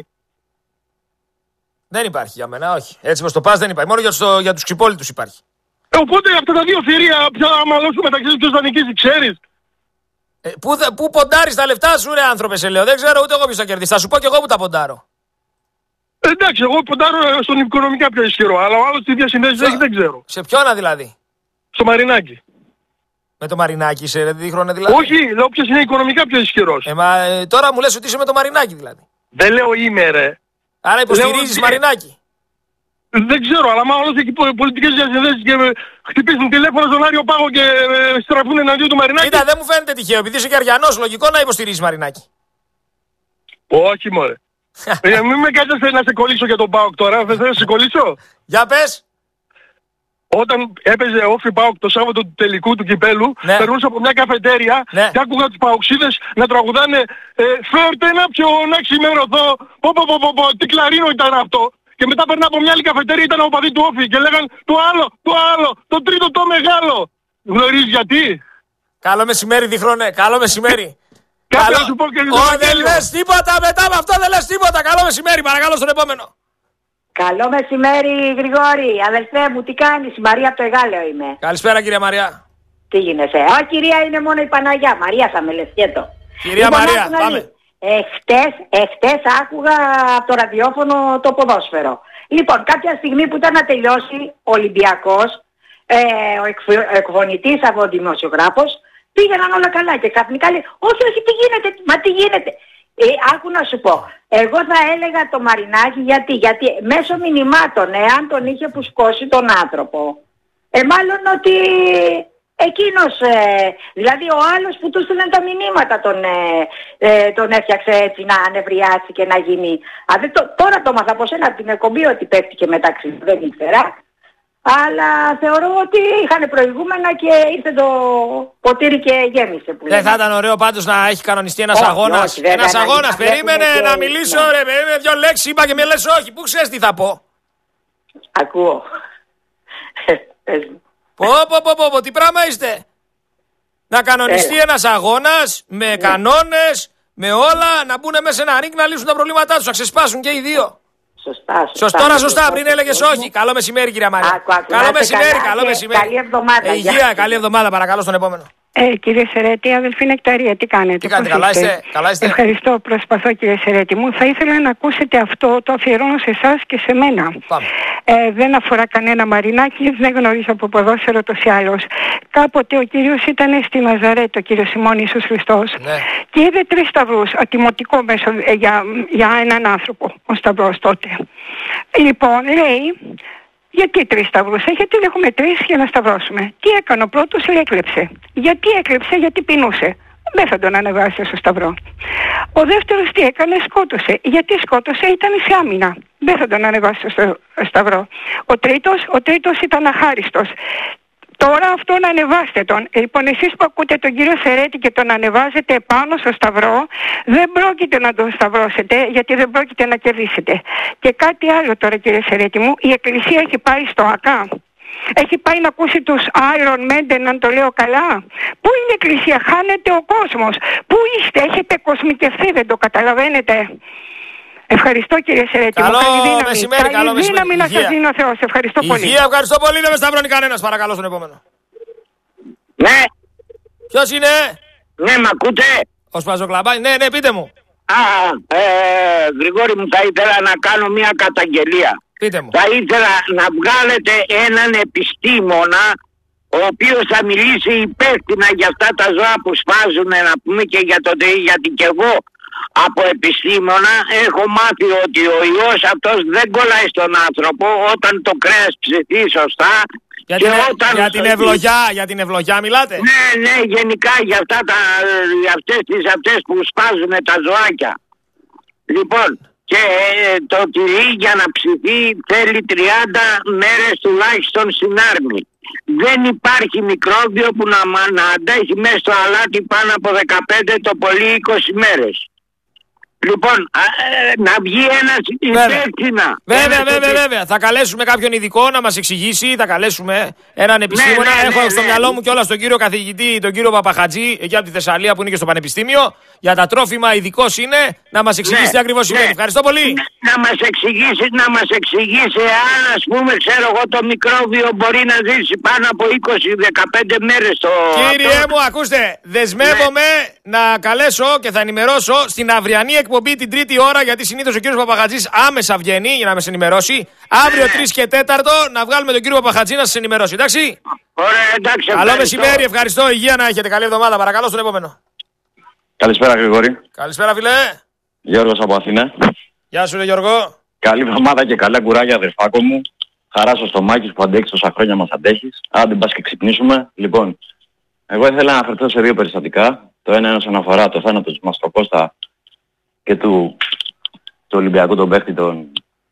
Speaker 6: Δεν υπάρχει για μένα, όχι. Έτσι πως το πας δεν υπάρχει. Μόνο για τους, για τους ξυπόλυτους υπάρχει.
Speaker 12: Ε, οπότε αυτά τα δύο θηρία, πια άμα λώσουν μεταξύ τους ποιος θα νικήσει, ξέρεις.
Speaker 6: Ε, πού, θα- πού ποντάρεις τα λεφτά σου, ρε άνθρωπε, σε λέω. Δεν ξέρω ούτε εγώ ποιος θα κερδίσει. Θα σου πω κι εγώ που τα ποντάρω.
Speaker 12: Ε, εντάξει, εγώ ποντάρω στον οικονομικά πιο ισχυρό, αλλά ο άλλος τι διασυνδέσεις έχει δεν ξέρω.
Speaker 6: Σε ποιον δηλαδή.
Speaker 12: Στο Μαρινάκη.
Speaker 6: Με το Μαρινάκη σε ρε, δίχρονα δηλαδή.
Speaker 12: Όχι, λέω ποιος είναι οικονομικά πιο ισχυρός.
Speaker 6: Ε, μα, ε, τώρα μου λες ότι είσαι με το Μαρινάκη δηλαδή.
Speaker 12: Δεν λέω είμαι ρε.
Speaker 6: Άρα υποστηρίζεις
Speaker 12: Λέω-
Speaker 6: Μαρινάκη.
Speaker 12: Δεν ξέρω, αλλά μα όλος έχει πο- πολιτικές διασυνδέσεις και ε, χτυπήσουν τηλέφωνο στον Άριο Πάγο και ε, στραφούν εναντίον του Μαρινάκη.
Speaker 6: Κοίτα, δεν μου φαίνεται τυχαίο. Επειδή είσαι και Αριανός, λογικό να υποστηρίζεις Μαρινάκη.
Speaker 12: Όχι μωρέ. ε, μην με κάνεις να σε κολλήσω για τον Πάοκ τώρα, θες να σε κολλήσω.
Speaker 6: Για πες.
Speaker 12: Όταν έπαιζε όφι Πάοκ το Σάββατο του τελικού του κυπέλου,
Speaker 6: Ναι.
Speaker 12: περνούσα από μια καφετέρια
Speaker 6: Ναι.
Speaker 12: και άκουγα τους Παοξίδες να τραγουδάνε ε, «Φέρτε ένα πιο να ξημερωθώ». Πω πω πω πω πω, τι κλαρίνο ήταν αυτό. Και μετά περνά από μια άλλη καφετέρια, ήταν ο παδί του όφι και λέγαν «Το άλλο, το άλλο, το τρίτο το μεγάλο». Γνωρίζεις γιατί.
Speaker 6: Καλό μεσημέρι, διχρονέ. Καλό μεσημέρι.
Speaker 12: Κάτι να σου πω και
Speaker 6: Ω, δεν λες τίποτα μετά με αυτό, δεν λες τίποτα. Καλό μεσημέρι, παρακαλώ στον επόμενο.
Speaker 13: Καλό μεσημέρι Γρηγόρη, αδελφέ μου, τι κάνεις, η Μαρία από το Εγάλεο είμαι.
Speaker 6: Καλησπέρα, κυρία Μαριά.
Speaker 13: Τι γίνεσαι? Α, κυρία είναι μόνο η Παναγιά. Μαρία θα με λες και το.
Speaker 6: Κυρία λοιπόν, Μαρία, πάμε.
Speaker 13: Εχτες, εχτες άκουγα από το ραδιόφωνο το ποδόσφαιρο. Λοιπόν, κάποια στιγμή που ήταν να τελειώσει ο Ολυμπιακός, ε, ο εκφωνητής από ο δημοσιογράφος, πήγαιναν όλα καλά και ξαφνικά λέει, όχι, όχι, τι γίνεται, μα τι γίνεται. Ε, άκου να σου πω, εγώ θα έλεγα το Μαρινάκι γιατί, γιατί μέσω μηνυμάτων, εάν τον είχε πουσκώσει τον άνθρωπο, ε, μάλλον ότι εκείνος, ε, δηλαδή ο άλλος που του στείλαν τα μηνύματα τον, ε, ε, τον έφτιαξε έτσι να ανεβριάσει και να γίνει. Α, δεν το, τώρα το μάθα από σένα από την εκπομπή ότι πέφτει και μεταξύ, δεν ήξερα. Αλλά θεωρώ ότι είχαν προηγούμενα και ήρθε το ποτήρι και γέμισε. Που
Speaker 6: δεν θα ήταν ωραίο πάντως να έχει κανονιστεί ένας αγώνας. Ένας αγώνας, περίμενε και... να μιλήσω, ναι. Ρε, περίμενε δυο λέξεις, είπα και με λες όχι. Πού ξέρεις τι θα πω.
Speaker 13: Ακούω.
Speaker 6: Πω, πω, πω, πω, πω, τι πράγμα είστε. Να κανονιστεί ε. ένας αγώνας με ναι. κανόνες, με όλα, να μπουν μέσα σε ένα ρίγκ να λύσουν τα προβλήματά τους, να ξεσπάσουν και οι δύο.
Speaker 13: Σωστά, σωστά.
Speaker 6: Σωστό, σωστά, πριν έλεγες όχι. Καλό μεσημέρι, κυρία Μαρία.
Speaker 13: Άκου, άκου,
Speaker 6: καλό μεσημέρι, καλό μεσημέρι.
Speaker 13: Καλή εβδομάδα.
Speaker 6: Ε, υγεία, καλή εβδομάδα, παρακαλώ στον επόμενο.
Speaker 14: Ε, κύριε Σερέτη, αδελφή Νεκταρία, τι κάνετε?
Speaker 6: Τι κάνετε, καλά είστε, καλά είστε?
Speaker 14: Ευχαριστώ, προσπαθώ κύριε Σερέτη μου. Θα ήθελα να ακούσετε αυτό, το αφιερώνω σε εσάς και σε μένα.
Speaker 6: Πάμε.
Speaker 14: Ε, δεν αφορά κανένα Μαρινάκι, δεν γνωρίζω από ποδόσφαιρο τόσο ή άλλως. Κάποτε ο κύριος ήταν στη Ναζαρέτ, ο κύριος Σιμών Ιησούς Χριστός, ναι. και είδε τρεις σταυρούς, ατιμωτικό μέσο ε, για, για έναν άνθρωπο, ο σταυρός τότε. Λοιπόν, λέει... Γιατί τρεις σταυρούς? Γιατί δεν έχουμε τρεις για να σταυρώσουμε. Τι έκανε ο πρώτος? Έκλεψε. Γιατί έκλεψε? Γιατί πεινούσε. Δεν θα τον ανεβάσει στο σταυρό. Ο δεύτερος τι έκανε? Σκότωσε. Γιατί σκότωσε? Ήταν σε άμυνα. Δεν θα τον ανεβάσει στο σταυρό. Ο τρίτος, ο τρίτος ήταν αχάριστος. Τώρα αυτόν ανεβάστε τον. Λοιπόν, εσείς που ακούτε τον κύριο Σερέτη και τον ανεβάζετε πάνω στο σταυρό, δεν πρόκειται να τον σταυρώσετε, γιατί δεν πρόκειται να κερδίσετε. Και κάτι άλλο τώρα, κύριε Σερέτη μου, η Εκκλησία έχει πάει στο ΑΚΑ. Έχει πάει να ακούσει τους Iron Maiden, αν το λέω καλά. Πού είναι η Εκκλησία? Χάνεται ο κόσμος. Πού είστε? Έχετε κοσμικευθεί, δεν το καταλαβαίνετε? Ευχαριστώ κύριε Σερέτη.
Speaker 6: Καλό
Speaker 14: καλή δύναμη,
Speaker 6: μεσημέρι,
Speaker 14: καλή
Speaker 6: καλό μεσημέρι.
Speaker 14: δύναμη να σας δίνει ο Θεός. Ευχαριστώ
Speaker 6: Υγεία,
Speaker 14: πολύ.
Speaker 6: Υγεία, ευχαριστώ πολύ. Δεν με σταυρώνει κανένας. Παρακαλώ στον επόμενο.
Speaker 15: Ναι.
Speaker 6: Ποιος είναι?
Speaker 15: Ναι, μ' ακούτε?
Speaker 6: Ο Σπαζοκλαμπάνης. Ναι, ναι, πείτε μου.
Speaker 15: Α, ε, Γρηγόρη μου, θα ήθελα να κάνω μια καταγγελία.
Speaker 6: Πείτε μου.
Speaker 15: Θα ήθελα να βγάλετε έναν επιστήμονα ο οποίος θα μιλήσει υπεύθυνα για αυτά τα ζώα που σπάζουν, να πούμε, και για το ΤΕΙ, γιατί και εγώ από επιστήμονα έχω μάθει ότι ο ιός αυτός δεν κολλάει στον άνθρωπο όταν το κρέας ψηθεί σωστά.
Speaker 6: Για
Speaker 15: και
Speaker 6: την,
Speaker 15: όταν...
Speaker 6: για την ευλογιά, για την ευλογιά μιλάτε?
Speaker 15: Ναι, ναι, γενικά για, αυτά τα, για αυτές τις αυτές που σπάζουν τα ζωάκια. Λοιπόν, και ε, το τυρί για να ψηθεί θέλει τριάντα μέρες τουλάχιστον στην άρμη. Δεν υπάρχει μικρόβιο που να, να αντέχει μέσα στο αλάτι πάνω από δεκαπέντε, το πολύ είκοσι μέρες. Λοιπόν, α, ε, να βγει ένας υπεύθυνα.
Speaker 6: Βέβαια, βέβαια, βέβαια. Θα καλέσουμε κάποιον ειδικό να μας εξηγήσει. Θα καλέσουμε έναν επιστήμονα.
Speaker 15: Ναι, ναι,
Speaker 6: Έχω
Speaker 15: ναι,
Speaker 6: στο
Speaker 15: ναι.
Speaker 6: μυαλό μου κιόλας τον κύριο καθηγητή, τον κύριο Παπαχατζή, εκεί από τη Θεσσαλία που είναι και στο Πανεπιστήμιο. Για τα τρόφιμα ειδικός είναι, να μας εξηγήσει
Speaker 15: ναι,
Speaker 6: τι ακριβώς σημαίνει.
Speaker 15: ναι.
Speaker 6: Ευχαριστώ πολύ.
Speaker 15: Να μας εξηγήσει, να μας εξηγήσει αν, ας πούμε, ξέρω εγώ, το μικρόβιο μπορεί να ζήσει πάνω από είκοσι με δεκαπέντε μέρες το...
Speaker 6: Κύριε
Speaker 15: αυτό.
Speaker 6: μου, ακούστε, δεσμεύομαι ναι. να καλέσω και θα ενημερώσω στην αυριανή εκπομπή την τρίτη ώρα, γιατί συνήθως ο κύριος Παπαχατζής άμεσα βγαίνει για να με ενημερώσει. Αύριο ναι. τρία και τέταρτο να βγάλουμε τον κύριο Παπαχατζή να σας ενημερώσει, εντάξει.
Speaker 15: Ωραία, εντάξει.
Speaker 6: Καλό μεσημέρι, ευχαριστώ, υγεία να έχετε, καλή εβδομάδα, παρακαλώ στον επόμενο.
Speaker 16: Καλησπέρα Γρηγόρη.
Speaker 6: Καλησπέρα φίλε.
Speaker 16: Γιώργος από Αθήνα.
Speaker 6: Γεια σου ρε Γιώργο.
Speaker 16: Καλή εβδομάδα και καλά κουράγια αδερφάκο μου. Χαρά στο στομάχι που αντέχεις τόσα χρόνια μας αντέχεις. Άντε μπας και ξυπνήσουμε. Λοιπόν, εγώ ήθελα να αναφερθώ σε δύο περιστατικά. Το ένα είναι όσον αφορά το θάνατο του Μαστροκώστα και του, του Ολυμπιακού τον παίχτη τον...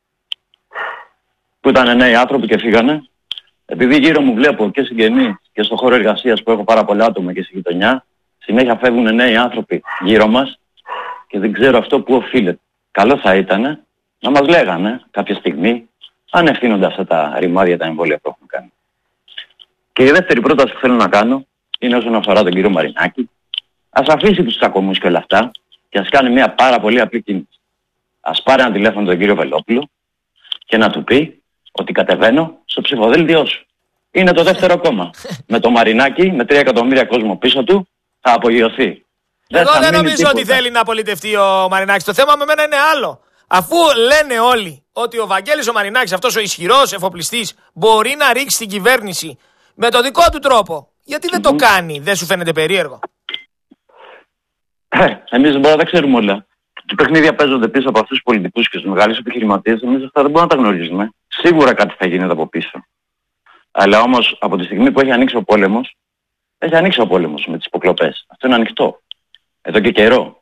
Speaker 16: που ήταν νέοι άνθρωποι και φύγανε. Επειδή γύρω μου βλέπω και συγγενείς και στο χώρο εργασίας που έχω πάρα πολλά άτομα και στη γειτονιά, συνέχεια φεύγουν νέοι άνθρωποι γύρω μας και δεν ξέρω αυτό που οφείλεται. Καλό θα ήταν να μας λέγανε κάποια στιγμή αν ευθύνονται αυτά τα ρημάδια, τα εμβόλια που έχουν κάνει. Και η δεύτερη πρόταση που θέλω να κάνω είναι όσον αφορά τον κύριο Μαρινάκη. Ας αφήσει τους κακομούς και όλα αυτά και ας κάνει μια πάρα πολύ απλή κίνηση. Ας πάρει ένα τηλέφωνο τον κύριο Βελόπουλο και να του πει ότι κατεβαίνω στο ψηφοδέλτιό σου. Είναι το δεύτερο κόμμα. Με το Μαρινάκι, με τρία εκατομμύρια κόσμο πίσω του, θα απογειωθεί.
Speaker 6: Εγώ δεν, δεν νομίζω
Speaker 16: τίποτα.
Speaker 6: ότι θέλει να πολιτευτεί ο Μαρινάκης. Το θέμα με μένα είναι άλλο. Αφού λένε όλοι ότι ο Βαγγέλης ο Μαρινάκης, αυτός ο ισχυρός εφοπλιστής, μπορεί να ρίξει την κυβέρνηση με το δικό του τρόπο, γιατί δεν mm-hmm. το κάνει, δεν σου φαίνεται περίεργο?
Speaker 16: Ε, εμείς δεν μπορούμε να τα ξέρουμε όλα. Τα παιχνίδια παίζονται πίσω από αυτούς τους πολιτικούς και τους μεγάλους επιχειρηματίες. Εμείς αυτά δεν μπορούμε να τα γνωρίζουμε. Σίγουρα κάτι θα γίνεται από πίσω. Αλλά όμως από τη στιγμή που έχει ανοίξει ο πόλεμος, έχει ανοίξει ο πόλεμος με τις υποκλοπές. Αυτό είναι ανοιχτό. Εδώ και καιρό.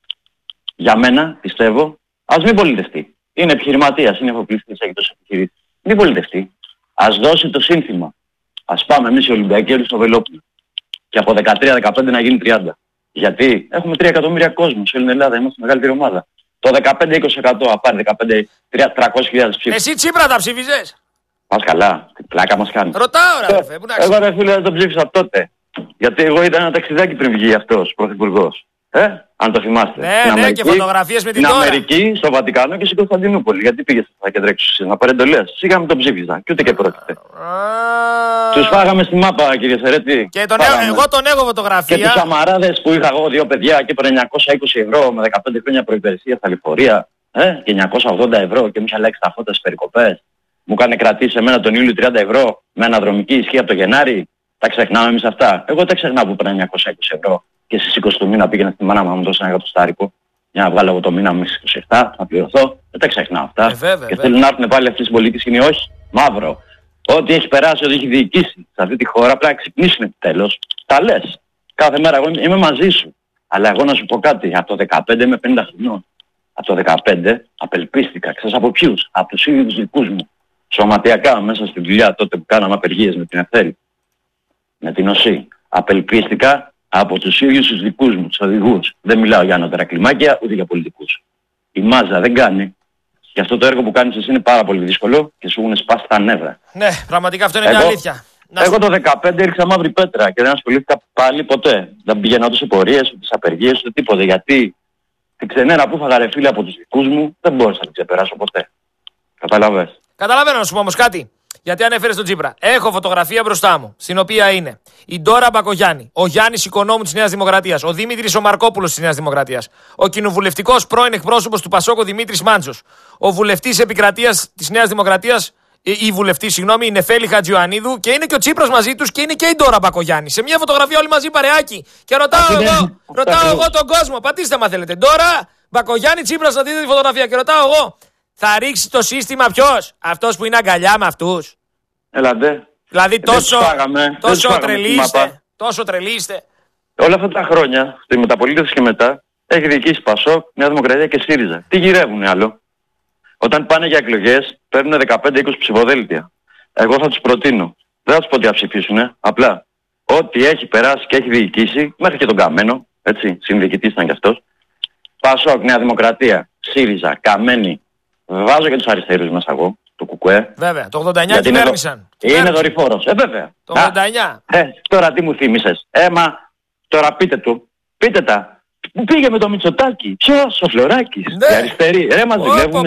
Speaker 16: Για μένα, πιστεύω, ας μην πολιτευτεί. Είναι επιχειρηματίας, είναι εφοπλιστής, έχει τόσες επιχειρήσεις. Μην πολιτευτεί. Ας δώσει το σύνθημα. Ας πάμε εμείς οι Ολυμπιακοί όλοι στο Βελόπουλο. Και από δεκατρία δεκαπέντε να γίνει τριάντα. Γιατί έχουμε τρία εκατομμύρια κόσμο σε όλη την Ελλάδα, είμαστε μεγαλύτερη ομάδα. Το δεκαπέντε είκοσι τοις εκατό απάρει δεκαπέντε τριακόσιες χιλιάδες ψήφους.
Speaker 6: Εσύ Τσίπρα τα ψήφιζες?
Speaker 16: Πας καλά, την πλάκα μας κάνει.
Speaker 6: Ρωτάω ρε αδερφέ, πού να
Speaker 16: ξέρω. Εγώ ρε φίλε δεν τον ψήφισα τότε. Γιατί εγώ ήταν ένα ταξιδάκι πριν βγει αυτός, πρωθυπουργός. Ε, αν το θυμάστε.
Speaker 6: Ναι, ναι, Αμερική, και φωτογραφίες με την
Speaker 16: τώρα. Στην Αμερική, στο Βατικάνο και στην Κωνσταντινούπολη. Γιατί πήγες στα κέντρα εξουσίας να πάρει εντολές? Σίγα μην τον ψήφιζα και ούτε και πρόκειται. Τους φάγαμε στη μάπα, κύριε Σερέτη.
Speaker 6: Και τον έχω, εγώ τον έχω φωτογραφία.
Speaker 16: Και τους Σαμαράδες που είχα εγώ δύο παιδιά και έπαιρνε εννιακόσια είκοσι ευρώ με δεκαπέντε χρόνια προϋπηρεσία στα λεωφορεία. Ε, και εννιακόσια ογδόντα ευρώ και μου είχε αλλάξει τα φώτα στις περικοπές. Μου έκανε κρατήσει εμένα τον Ιούλιο τριάντα ευρώ με αναδρομική ισχύ από το Γενάρη. Τα ξεχνάμε εμείς αυτά? Εγώ τα ξεχνάω που έπαιρνα εννιακόσια είκοσι ευρώ και στις είκοσι του μήνα πήγαινα στη μάνα μου να μου δώσει ένα εκατοστάρικο για να βγάλω εγώ το μήνα μου στις είκοσι επτά, να πληρωθώ. Δεν τα ξεχνάω αυτά.
Speaker 6: Ε, βέβαια,
Speaker 16: και
Speaker 6: βέβαια.
Speaker 16: θέλουν να έρθουν πάλι αυτοί οι πολιτικοί σκηνή. Όχι, μαύρο. Ό,τι έχει περάσει, ό,τι έχει διοικήσει σε αυτή τη χώρα πρέπει να ξυπνήσουν επιτέλους. Τα λες. Κάθε μέρα εγώ είμαι μαζί σου. Αλλά εγώ να σου πω κάτι. Από το δεκαπέντε με πενήντα χρονών. Από το δεκαπέντε απελπίστηκα. Ξέρεις από ποιους? Από τους ίδιους τους δικούς μου. Σωματιακά μέσα στη δουλειά τότε που κάναμε απεργίες με την Ευθέλη. Με την ΟΣΥ. Απελπίστηκα από τους ίδιους τους δικούς μου, τους οδηγούς. Δεν μιλάω για ανώτερα κλιμάκια ούτε για πολιτικούς. Η μάζα δεν κάνει. Και αυτό το έργο που κάνεις εσύ είναι πάρα πολύ δύσκολο και σου έχουν σπάσει τα νεύρα.
Speaker 6: Ναι, πραγματικά αυτό είναι
Speaker 16: εγώ,
Speaker 6: μια αλήθεια.
Speaker 16: Εγώ το δεκαπέντε έριξα μαύρη πέτρα και δεν ασχολήθηκα πάλι ποτέ. Δεν πηγαίνω ούτε σε πορείες, ούτε σε απεργίες, ούτε τίποτε. Γιατί την ξενέρα που είχα ρε φίλε από τους δικούς μου δεν μπόρεσα να την ξεπεράσω ποτέ. Καταλαβες?
Speaker 6: Καταλαβαίνω να σου πω όμως κάτι. Γιατί ανέφερες τον Τσίπρα. Έχω φωτογραφία μπροστά μου, στην οποία είναι η Ντόρα Μπακογιάννη, ο Γιάννης Οικονόμου της Νέας Δημοκρατίας, ο Δημήτρης ο Μαρκόπουλος της Νέας Δημοκρατίας, ο κοινοβουλευτικός πρώην εκπρόσωπος του Πασόκ ο Δημήτρης Μάντζος, ο βουλευτής επικρατείας της Νέας Δημοκρατίας, η βουλευτή, συγγνώμη, η Νεφέλη Χατζιωαννίδου και είναι και ο Τσίπρας μαζί τους και είναι και η Ντόρα Μπακογιάννη. Σε μια φωτογραφία όλοι μαζί παρεάκι. Και ρωτάω εγώ, ρωτάω εγώ τον κόσμο, πατήστε μα θέλετε. Ντόρα Μπακογιάννη Τσίπρας, να δείτε τη φωτογραφία και ρωτάω εγώ. Θα ρίξει το σύστημα ποιος? Αυτός που είναι αγκαλιά με αυτούς?
Speaker 16: Ελάτε.
Speaker 6: Δηλαδή τόσο,
Speaker 16: φάγαμε,
Speaker 6: τόσο τρελοί είστε. Τόσο τρελοί είστε.
Speaker 16: Όλα αυτά τα χρόνια, στη μεταπολίτευση και μετά, έχει διοικήσει Πασόκ, Νέα Δημοκρατία και ΣΥΡΙΖΑ. Τι γυρεύουνε άλλο? Όταν πάνε για εκλογές, παίρνουν δεκαπέντε είκοσι ψηφοδέλτια. Εγώ θα τους προτείνω. Δεν θα τους πω τι θα ψηφίσουνε. Απλά, ό,τι έχει περάσει και έχει διοικήσει, μέχρι και τον Καμένο, έτσι, συνδιοικητής ήταν κι αυτός. Πασόκ, Νέα Δημοκρατία, ΣΥΡΙΖΑ, Καμένη. Βάζω και τους αριστερούς μέσα εγώ, το Κουκουέ.
Speaker 6: Βέβαια, το ογδόντα εννιά κυβέρνησαν.
Speaker 16: Είναι, είναι δορυφόρος. Ε, βέβαια.
Speaker 6: Το ογδόντα εννιά.
Speaker 16: Ε, τώρα τι μου θύμισες? Ε, μα, τώρα πείτε του. Πείτε τα. Που πήγε με το Μητσοτάκη. Ποιος? Ο Φλωράκης.
Speaker 6: Ναι.
Speaker 16: Οι αριστεροί. Ρε, μας δουλεύουνε.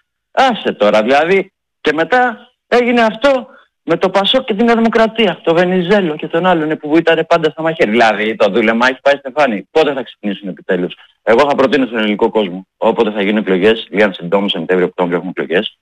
Speaker 16: Άσε τώρα, δηλαδή. Και μετά έγινε αυτό με το Πασόκ και την Νέα Δημοκρατία. Το Βενιζέλο και τον άλλον που ήταν πάντα στα μαχαίρια. Δηλαδή το δούλεμα έχει πάει στεφάνι. Πότε θα ξυπνήσουν επιτέλους? Εγώ θα προτείνω στον ελληνικό κόσμο. Όποτε θα γίνουν εκλογές, λίγαν συντόμου, Σεπτέμβριο-Οκτώβριο έχουμε εκλογές.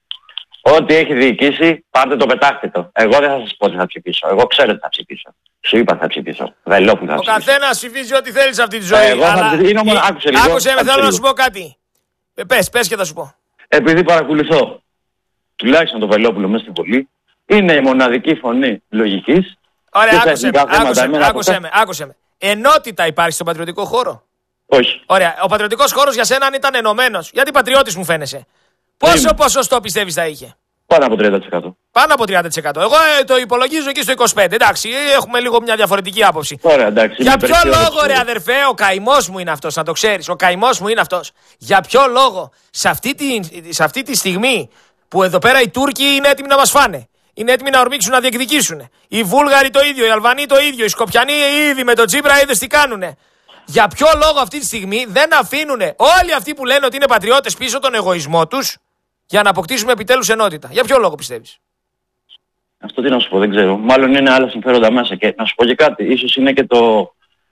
Speaker 16: Ό,τι έχει διοικήσει, πάρτε το πετάχτητο. Εγώ δεν θα σας πω τι θα ψηφίσω. Εγώ ξέρω τι θα ψηφίσω. Σου είπα θα ψηφίσω. Βελόπουλο θα ψηφίσω.
Speaker 6: Ο καθένας ψηφίζει ό,τι θέλει σε αυτή τη ζωή.
Speaker 16: Εγώ
Speaker 6: αλλά...
Speaker 16: θα είναι μόνο... Άκουσε λίγο.
Speaker 6: Άκουσε με, θέλω να σου πω κάτι. Ε, πες, πες και θα σου πω.
Speaker 16: Επειδή παρακολουθώ τουλάχιστον το Βελόπουλο μέσα στην Βουλή, είναι η μοναδική φωνή λογικής.
Speaker 6: Ωραία, άκουσε με, άκουσε με, άκουσε με, άκουσε με. Ενότητα υπάρχει στον πατριωτικό χώρο?
Speaker 16: Όχι.
Speaker 6: Ωραία, ο πατριωτικός χώρος για σένα αν ήταν ενωμένος, γιατί πατριώτης μου φαίνεσαι. Πόσο είναι. Ποσοστό πιστεύεις θα είχε?
Speaker 16: Πάνω από τριάντα τοις εκατό.
Speaker 6: Πάνω από τριάντα τοις εκατό. Εγώ ε, το υπολογίζω εκεί στο είκοσι πέντε τοις εκατό. Εντάξει, έχουμε λίγο μια διαφορετική άποψη.
Speaker 16: Ωραία, εντάξει.
Speaker 6: Για ποιο λόγο, ρε αδερφέ, ο καημός μου είναι αυτός, να το ξέρεις. Ο καημός μου είναι αυτός. Για ποιο λόγο σε αυτή, τη, σε αυτή τη στιγμή που εδώ πέρα οι Τούρκοι είναι έτοιμοι να μας φάνε, είναι έτοιμοι να ορμήξουν, να διεκδικήσουν. Οι Βούλγαροι το ίδιο, οι Αλβανοί το ίδιο, οι Σκοπιανοί ήδη με τον Τσίπρα είδες τι κάνουνε. Για ποιο λόγο αυτή τη στιγμή δεν αφήνουν όλοι αυτοί που λένε ότι είναι πατριώτες πίσω τον εγωισμό τους για να αποκτήσουμε επιτέλους ενότητα? Για ποιο λόγο πιστεύεις?
Speaker 16: Αυτό τι να σου πω, δεν ξέρω. Μάλλον είναι άλλα συμφέροντα μέσα. Και να σου πω και κάτι, ίσως είναι και το,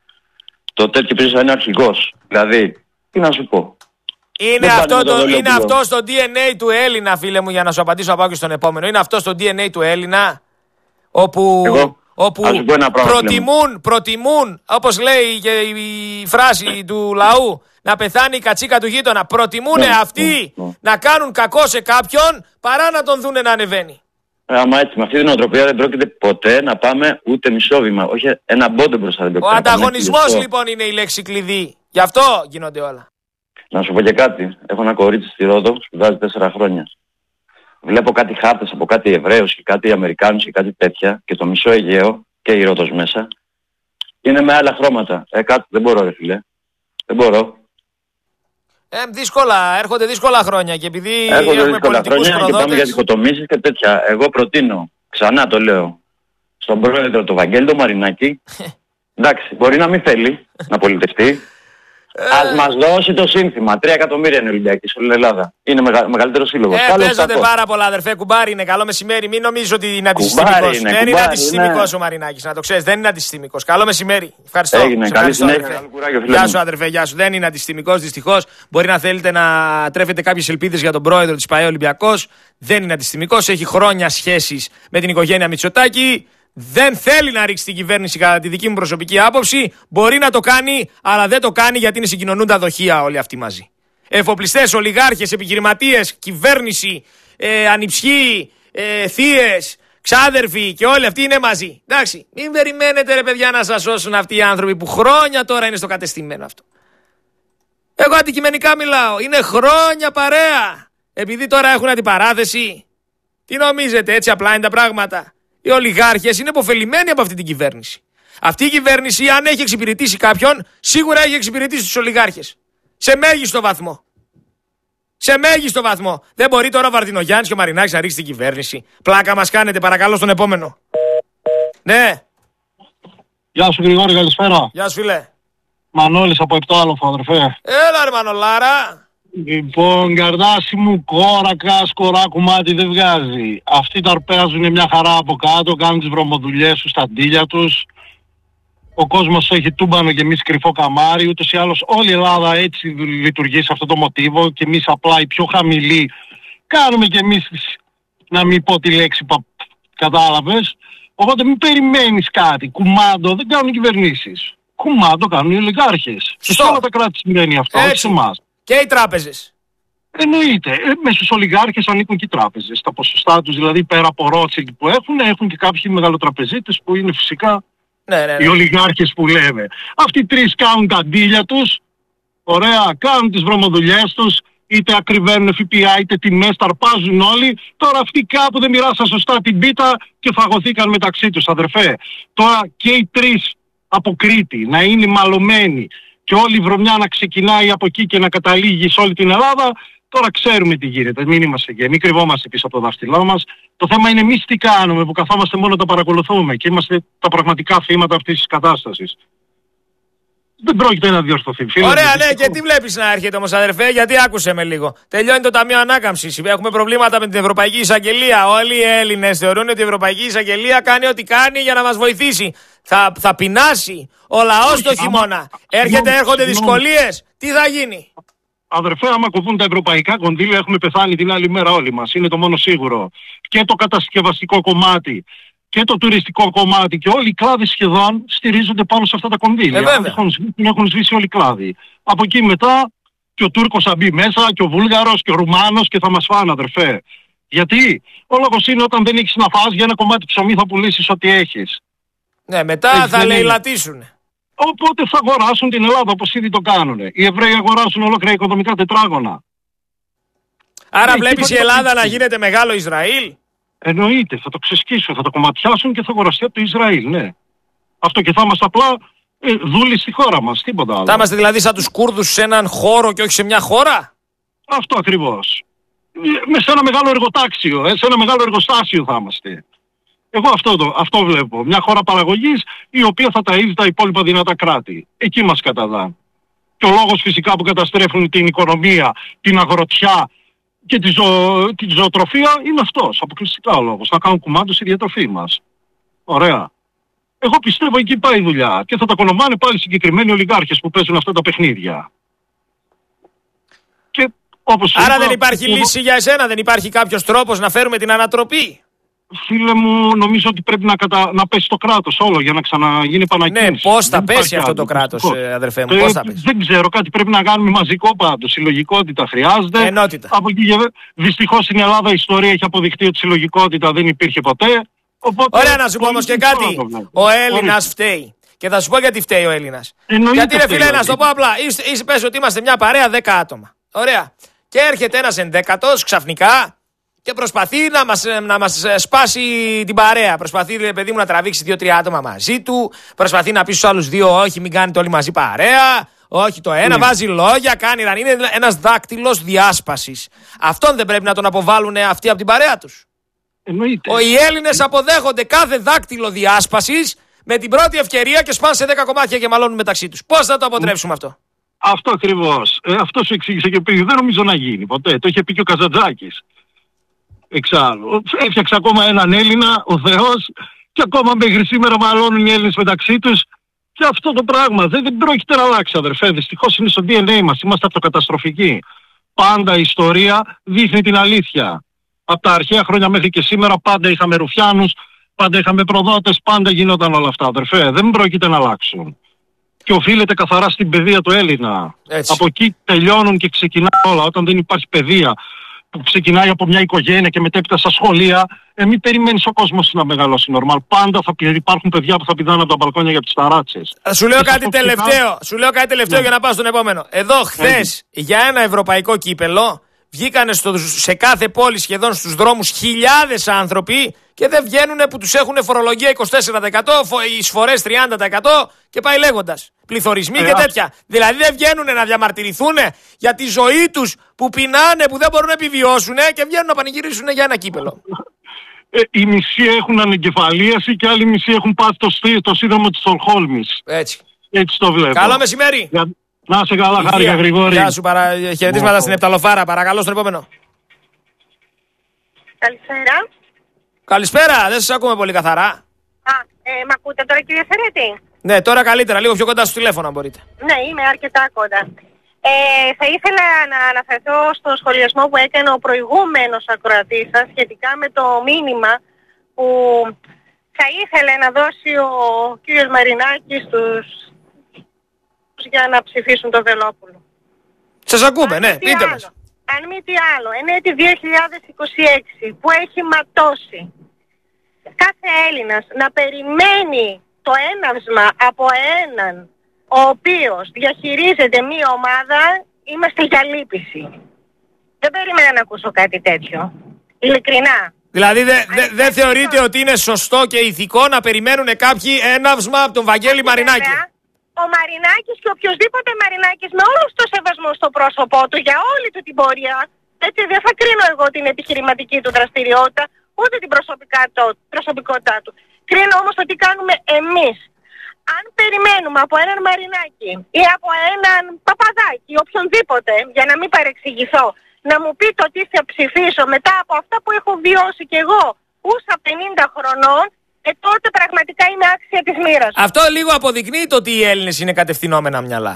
Speaker 16: το τέτοιο πίσω είναι αρχηγός. Δηλαδή, τι να σου πω.
Speaker 6: Είναι αυτό, το, είναι αυτό στο ντι εν έι του Έλληνα, φίλε μου, για να σου απαντήσω να πάω και στον επόμενο. Είναι αυτό στο ντι εν έι του Έλληνα, όπου,
Speaker 16: Εγώ,
Speaker 6: όπου
Speaker 16: πράγμα,
Speaker 6: προτιμούν, προτιμούν, όπως λέει και η φράση του λαού, να πεθάνει η κατσίκα του γείτονα. Προτιμούν
Speaker 16: ναι,
Speaker 6: αυτοί
Speaker 16: ναι, ναι.
Speaker 6: να κάνουν κακό σε κάποιον παρά να τον δούνε να ανεβαίνει.
Speaker 16: Ε, άμα έτσι, με αυτή την οτροπία δεν πρόκειται ποτέ να πάμε ούτε μισό βήμα. Όχι ένα μπόντο μπροστά δεν πρόκειται.
Speaker 6: Ο ανταγωνισμός λοιπόν είναι η λέξη κλειδί. Γι' αυτό γίνονται όλα.
Speaker 16: Να σου πω και κάτι. Έχω ένα κορίτσι στη Ρόδο, σπουδάζει τέσσερα χρόνια. Βλέπω κάτι χάρτες από κάτι Εβραίους και κάτι Αμερικάνους και κάτι τέτοια και το μισό Αιγαίο και η Ρόδος μέσα. Είναι με άλλα χρώματα. Ε, κάτι δεν μπορώ, ρε φίλε. Δεν μπορώ.
Speaker 6: Ε, δύσκολα, έρχονται δύσκολα χρόνια και επειδή
Speaker 16: έρχονται
Speaker 6: έχουμε
Speaker 16: δύσκολα χρόνια
Speaker 6: προδότες...
Speaker 16: και πάμε για διχοτομήσεις και τέτοια. Εγώ προτείνω, ξανά το λέω, στον πρόεδρο του Βαγγέλη τον Μαρινάκη, εντάξει, μπορεί να μην θέλει να πολιτευτεί, ας μας δώσει το σύνθημα. Τρία εκατομμύρια είναι Ολυμπιακή σε όλη την Ελλάδα. Είναι μεγα, μεγαλύτερο σύλλογο.
Speaker 6: Ε, παίζονται πάρα πολλά, αδερφέ. Κουμπάρι είναι. Καλό μεσημέρι. Μην νομίζεις ότι είναι αντισυστημικός. Δεν κουμπάρι, είναι αντισυστημικός ναι. ο Μαρινάκης. Να το ξέρεις. Δεν είναι αντισυστημικός. Καλό μεσημέρι. Ευχαριστώ.
Speaker 16: Έγινε. Καλή συνέχεια.
Speaker 6: Γεια σου, αδερφέ. Γεια σου. Δεν είναι αντισυστημικός. Δυστυχώς. Μπορεί να θέλετε να τρέφετε κάποιες ελπίδες για τον πρόεδρο της ΠΑΕ Ολυμπιακός. Δεν είναι αντισυστημικός. Έχει χρόνια σχέσεις με την οικογένεια Μητσοτάκη. Δεν θέλει να ρίξει την κυβέρνηση κατά τη δική μου προσωπική άποψη. Μπορεί να το κάνει, αλλά δεν το κάνει γιατί είναι συγκοινωνούντα δοχεία όλοι αυτοί μαζί. Εφοπλιστές, ολιγάρχες, επιχειρηματίες, κυβέρνηση, ε, ανιψιοί, ε, θείες, ξάδερφοι και όλοι αυτοί είναι μαζί. Εντάξει, μην περιμένετε ρε παιδιά να σας σώσουν αυτοί οι άνθρωποι που χρόνια τώρα είναι στο κατεστημένο αυτό. Εγώ αντικειμενικά μιλάω. Είναι χρόνια παρέα. Επειδή τώρα έχουν αντιπαράθεση. Τι νομίζετε, έτσι απλά είναι τα πράγματα. Οι ολιγάρχες είναι υποφελημένοι από αυτή την κυβέρνηση. Αυτή η κυβέρνηση, αν έχει εξυπηρετήσει κάποιον, σίγουρα έχει εξυπηρετήσει τους ολιγάρχες. Σε μέγιστο βαθμό. Σε μέγιστο βαθμό. Δεν μπορεί τώρα ο Βαρδινογιάννης και ο Μαρινάκης να ρίξει την κυβέρνηση. Πλάκα μας κάνετε, παρακαλώ στον επόμενο. Ναι.
Speaker 12: Γεια σου Γρηγόρη, καλησπέρα.
Speaker 6: Γεια σου φίλε.
Speaker 12: Μανώλης από Επτάλοφο, αδερφέ.
Speaker 6: Έλα ρε Μανολάρα.
Speaker 12: Λοιπόν, καρδάσι μου, κόρακα, σκορά κομμάτι δεν βγάζει. Αυτοί τα αρπέζουν μια χαρά από κάτω, κάνουν τις βρωμοδουλειές τους, τα ντύλια τους. Ο κόσμος έχει τούμπανο και εμείς κρυφό καμάρι. Ούτως ή άλλως όλη η Ελλάδα έτσι λειτουργεί σε αυτό το μοτίβο και εμείς απλά οι πιο χαμηλοί κάνουμε και εμείς, να μην πω τη λέξη, πα... κατάλαβες. Οπότε μην περιμένεις κάτι. Κουμάντο δεν κάνουν οι κυβερνήσεις. Κουμάντο κάνουν οι ολιγάρχες. Σε όλα τα κράτη συμβαίνει αυτό, όχι σε εμάς.
Speaker 6: Και οι τράπεζες.
Speaker 12: Εννοείται. Ε, με στους ολιγάρχες ανήκουν και οι τράπεζες. Τα ποσοστά τους δηλαδή πέρα από Ρότσιλντ που έχουν, έχουν και κάποιοι μεγαλοτραπεζίτες που είναι φυσικά
Speaker 6: ναι, ναι, ναι.
Speaker 12: οι ολιγάρχες που λέμε. Αυτοί οι τρεις κάνουν τα ντύλια τους, ωραία, κάνουν τις βρωμοδουλειές τους, είτε ακριβένουν ΦΠΑ είτε τιμές, τα αρπάζουν όλοι. Τώρα αυτοί κάπου δεν μοιράσαν σωστά την πίτα και φαγωθήκαν μεταξύ τους, αδερφέ. Τώρα και οι τρεις από Κρήτη να είναι μαλωμένοι και όλη η βρωμιά να ξεκινάει από εκεί και να καταλήγει σε όλη την Ελλάδα, τώρα ξέρουμε τι γίνεται. Μην είμαστε και μην κρυβόμαστε πίσω από το δάχτυλό μας. Το θέμα είναι εμείς τι κάνουμε που καθόμαστε μόνο τα παρακολουθούμε και είμαστε τα πραγματικά θύματα αυτής της κατάστασης. Δεν πρόκειται να διορθωθεί. Φίλε,
Speaker 6: ωραία, ναι, και τι βλέπεις να έρχεται όμως, αδερφέ, γιατί άκουσε με λίγο. Τελειώνει το Ταμείο Ανάκαμψης. Έχουμε προβλήματα με την Ευρωπαϊκή Εισαγγελία. Όλοι οι Έλληνες θεωρούν ότι η Ευρωπαϊκή Εισαγγελία κάνει ό,τι κάνει για να μας βοηθήσει. Θα, θα πεινάσει ο λαός το χειμώνα. Έρχεται, έρχονται δυσκολίες. Τι θα γίνει.
Speaker 12: Αδερφέ, άμα κοπούν τα ευρωπαϊκά κονδύλια, έχουμε πεθάνει την άλλη μέρα όλοι μας. Είναι το μόνο σίγουρο. Και το κατασκευαστικό κομμάτι και το τουριστικό κομμάτι και όλοι οι κλάδοι σχεδόν στηρίζονται πάνω σε αυτά τα κονδύλια.
Speaker 6: Ε,
Speaker 12: αν έχουν σβήσει, έχουν σβήσει όλοι οι κλάδοι. Από εκεί μετά και ο Τούρκος θα μπει μέσα και ο Βούλγαρος και ο Ρουμάνος και θα μας φάνε, αδερφέ. Γιατί ο λόγος είναι όταν δεν έχεις να φας, για ένα κομμάτι ψωμί θα πουλήσεις ό,τι έχεις.
Speaker 6: Ναι, μετά έχεις θα λαιλατίσουν.
Speaker 12: Οπότε θα αγοράσουν την Ελλάδα όπως ήδη το κάνουν. Οι Εβραίοι αγοράσουν ολόκληρα οικοδομικά τετράγωνα.
Speaker 6: Άρα
Speaker 12: ναι,
Speaker 6: βλέπεις η Ελλάδα να γίνεται μεγάλο Ισραήλ.
Speaker 12: Εννοείται, θα το ξεσκίσουν, θα το κομματιάσουν και θα αγοραστεί από το Ισραήλ, ναι. Αυτό και θα είμαστε απλά ε, δούλοι στη χώρα μας, τίποτα άλλο.
Speaker 6: Θα είμαστε δηλαδή σαν τους Κούρδους σε έναν χώρο και όχι σε μια χώρα.
Speaker 12: Αυτό ακριβώς. Με σε ένα μεγάλο εργοτάξιο, ε, σε ένα μεγάλο εργοστάσιο θα είμαστε. Εγώ αυτό, το, αυτό βλέπω. Μια χώρα παραγωγής η οποία θα ταΐζει τα υπόλοιπα δυνατά κράτη. Εκεί μας καταδά. Και ο λόγος φυσικά που καταστρέφουν την οικονομία, την αγροτιά,
Speaker 17: και τη, ζω, τη ζωοτροφία είναι αυτός, αποκλειστικά ο λόγος. Να κάνουν κουμάντο στη διατροφή μας. Ωραία. Εγώ πιστεύω εκεί πάει η δουλειά και θα τα κονομάνε πάλι συγκεκριμένοι ολιγάρχες που παίζουν αυτά τα παιχνίδια. Και όπως
Speaker 6: Άρα
Speaker 17: είπα,
Speaker 6: δεν υπάρχει
Speaker 17: εγώ...
Speaker 6: λύση για εσένα, δεν υπάρχει κάποιος τρόπος να φέρουμε την ανατροπή.
Speaker 17: Φίλε μου, νομίζω ότι πρέπει να, κατα... να πέσει το κράτος όλο για να ξαναγίνει επανακίνηση.
Speaker 6: Ναι, πώς θα
Speaker 17: δεν
Speaker 6: πέσει αυτό το κράτος, ε, αδερφέ μου,
Speaker 17: ε,
Speaker 6: πώς θα πέσει.
Speaker 17: Δεν ξέρω, κάτι πρέπει να κάνουμε μαζικό πάντως. Συλλογικότητα χρειάζεται.
Speaker 6: Ενότητα.
Speaker 17: Από εκεί, δυστυχώς στην Ελλάδα η ιστορία έχει αποδειχτεί ότι συλλογικότητα δεν υπήρχε ποτέ. Οπότε,
Speaker 6: ωραία, να σου πω όμως και κάτι. Ο Έλληνας φταίει. Και θα σου πω γιατί φταίει ο Έλληνας. Γιατί ρε φίλε, να σου το πω απλά. Είσαι πες ότι είμαστε μια παρέα δέκα άτομα. Ωραία. Και έρχεται ένας ενδέκατος ξαφνικά και προσπαθεί να μας, να μας σπάσει την παρέα. Προσπαθεί, ρε παιδί μου, να τραβήξει δύο-τρία άτομα μαζί του. Προσπαθεί να πει στους άλλους δύο, όχι, μην κάνετε όλοι μαζί παρέα. Όχι το ένα, mm. βάζει λόγια, κάνει ραν. Είναι ένας δάκτυλος διάσπασης. Αυτόν δεν πρέπει να τον αποβάλουν αυτοί από την παρέα τους.
Speaker 17: Εννοείται.
Speaker 6: Ο, οι Έλληνες αποδέχονται κάθε δάκτυλο διάσπασης με την πρώτη ευκαιρία και σπάνε σε δέκα κομμάτια και μαλώνουν μεταξύ τους. Πώς θα το αποτρέψουμε αυτό?
Speaker 17: Αυτό ακριβώς. Ε, αυτό σου εξήγησε και πριν. Δεν νομίζω να γίνει ποτέ. Το είχε πει και ο Καζαντζάκης. Εξάλλου. Έφτιαξε ακόμα έναν Έλληνα, ο Θεός, και ακόμα μέχρι σήμερα μαλώνουν οι Έλληνες μεταξύ τους. Και αυτό το πράγμα δεν, δεν πρόκειται να αλλάξει, αδερφέ. Δυστυχώς είναι στο ντι εν έι μας. Είμαστε αυτοκαταστροφικοί. Πάντα η ιστορία δείχνει την αλήθεια. Από τα αρχαία χρόνια μέχρι και σήμερα πάντα είχαμε ρουφιάνους, πάντα είχαμε προδότες, πάντα γινόταν όλα αυτά, αδερφέ. Δεν πρόκειται να αλλάξουν. Και οφείλεται καθαρά στην παιδεία του Έλληνα. Έτσι. Από εκεί τελειώνουν και ξεκινά όλα. Όταν δεν υπάρχει παιδεία που ξεκινάει από μια οικογένεια και μετέπειτα στα σχολεία, ε, μην περιμένεις ο κόσμος να μεγαλώσει νορμάλ. Πάντα θα υπάρχουν παιδιά που θα πηδάνε από τα μπαλκόνια για τις ταράτσες.
Speaker 6: Σου λέω κάτι τελευταίο, σου λέω κάτι τελευταίο yeah. για να πάω στον επόμενο. Εδώ χθες yeah. για ένα ευρωπαϊκό κύπελο βγήκανε στο, σε κάθε πόλη σχεδόν στους δρόμους χιλιάδες άνθρωποι και δεν βγαίνουν που τους έχουν φορολογία είκοσι τέσσερα τοις εκατό, εισφορές τριάντα τοις εκατό και πάει λέγοντας. Πληθωρισμοί ε, και τέτοια. Α... Δηλαδή δεν βγαίνουν να διαμαρτυρηθούν για τη ζωή τους που πεινάνε, που δεν μπορούν να επιβιώσουν και βγαίνουν να πανηγυρίσουν για ένα κύπελο.
Speaker 17: Ε, οι μισοί έχουν ανεγκεφαλίαση και άλλοι μισοί έχουν πάθει το, το σύνδρομο της Στοκχόλμης.
Speaker 6: Έτσι.
Speaker 17: Έτσι το βλέπω.
Speaker 6: Καλό μεσημέρι.
Speaker 17: Για... Να είσαι καλά, χάρηκα Γρηγόρη.
Speaker 6: Γεια σου, παρα... χαιρετίσματα στην Επταλοφάρα. Παρακαλώ στον επόμενο.
Speaker 18: Καλησπέρα.
Speaker 6: Καλησπέρα, δεν σας ακούμε πολύ καθαρά.
Speaker 18: Α, ε, μ' ακούτε τώρα κύριε Σερέτη?
Speaker 6: Ναι, τώρα καλύτερα, λίγο πιο κοντά στο τηλέφωνο αν μπορείτε.
Speaker 18: Ναι, είμαι αρκετά κοντά. Ε, θα ήθελα να αναφερθώ στο σχολιασμό που έκανε ο προηγούμενος ακροατής σας σχετικά με το μήνυμα που θα ήθελε να δώσει ο κύριος Μαρινάκης στους για να ψηφίσουν το Βελόπουλο.
Speaker 6: Σας ακούμε, ναι, πείτε μας.
Speaker 18: Αν μη τι άλλο, εν έτη δύο χιλιάδες είκοσι έξι που έχει ματώσει κάθε Έλληνας να περιμένει το έναυσμα από έναν ο οποίος διαχειρίζεται μία ομάδα, είμαστε για λύπηση. Δεν περίμενα να ακούσω κάτι τέτοιο. Ειλικρινά.
Speaker 6: Δηλαδή δεν δε, δε θεωρείτε ότι είναι σωστό και ηθικό να περιμένουν κάποιοι έναυσμα από τον Βαγγέλη Μαρινάκη?
Speaker 18: Ο Μαρινάκης και οποιοσδήποτε Μαρινάκης με όλο το σεβασμό στο πρόσωπό του για όλη του την πορεία, έτσι δεν θα κρίνω εγώ την επιχειρηματική του δραστηριότητα, ούτε την προσωπικότητά του. Κρίνω όμως το τι κάνουμε εμείς. Αν περιμένουμε από έναν Μαρινάκη ή από έναν Παπαδάκη ή οποιονδήποτε, για να μην παρεξηγηθώ, να μου πει το τι θα ψηφίσω μετά από αυτά που έχω βιώσει κι εγώ ούσα πενήντα χρονών, ε, τότε πραγματικά είναι άξια της μοίρας.
Speaker 6: Αυτό λίγο αποδεικνύει το ότι οι Έλληνες είναι κατευθυνόμενα μυαλά.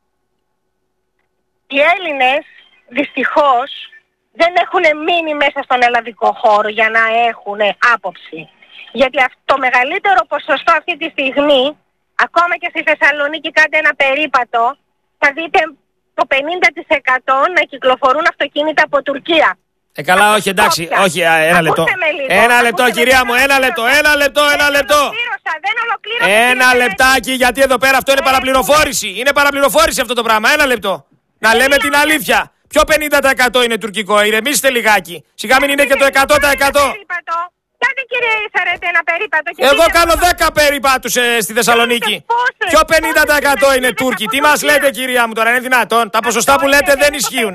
Speaker 18: Οι Έλληνες δυστυχώς δεν έχουν μείνει μέσα στον ελλαδικό χώρο για να έχουν άποψη. Γιατί το μεγαλύτερο ποσοστό αυτή τη στιγμή, ακόμα και στη Θεσσαλονίκη κάντε ένα περίπατο, θα δείτε το πενήντα τοις εκατό να κυκλοφορούν αυτοκίνητα από Τουρκία.
Speaker 6: Ε, καλά, όχι, εντάξει, όχι, α, ένα λεπτό. Ένα λεπτό, κυρία μου, ένα λεπτό, ένα λεπτό, ένα λεπτό. Ένα λεπτάκι, γιατί εδώ πέρα αυτό είναι παραπληροφόρηση. Είναι παραπληροφόρηση αυτό το πράγμα, ένα λεπτό. Να λέμε την αλήθεια. Ποιο πενήντα τοις εκατό είναι τουρκικό, ηρεμήστε λιγάκι. Σιγά μην είναι και το εκατό τοις εκατό.
Speaker 18: Κάντε κύριε Ισαρέτη ένα περίπατο.
Speaker 6: Εγώ κάνω δέκα περίπατους ε, στη Θεσσαλονίκη. Ποιο πενήντα τοις εκατό είναι Τούρκοι? Τι μας λέτε κυρία μου τώρα, είναι δυνατόν? Τα ποσοστά που λέτε δεν ισχύουν.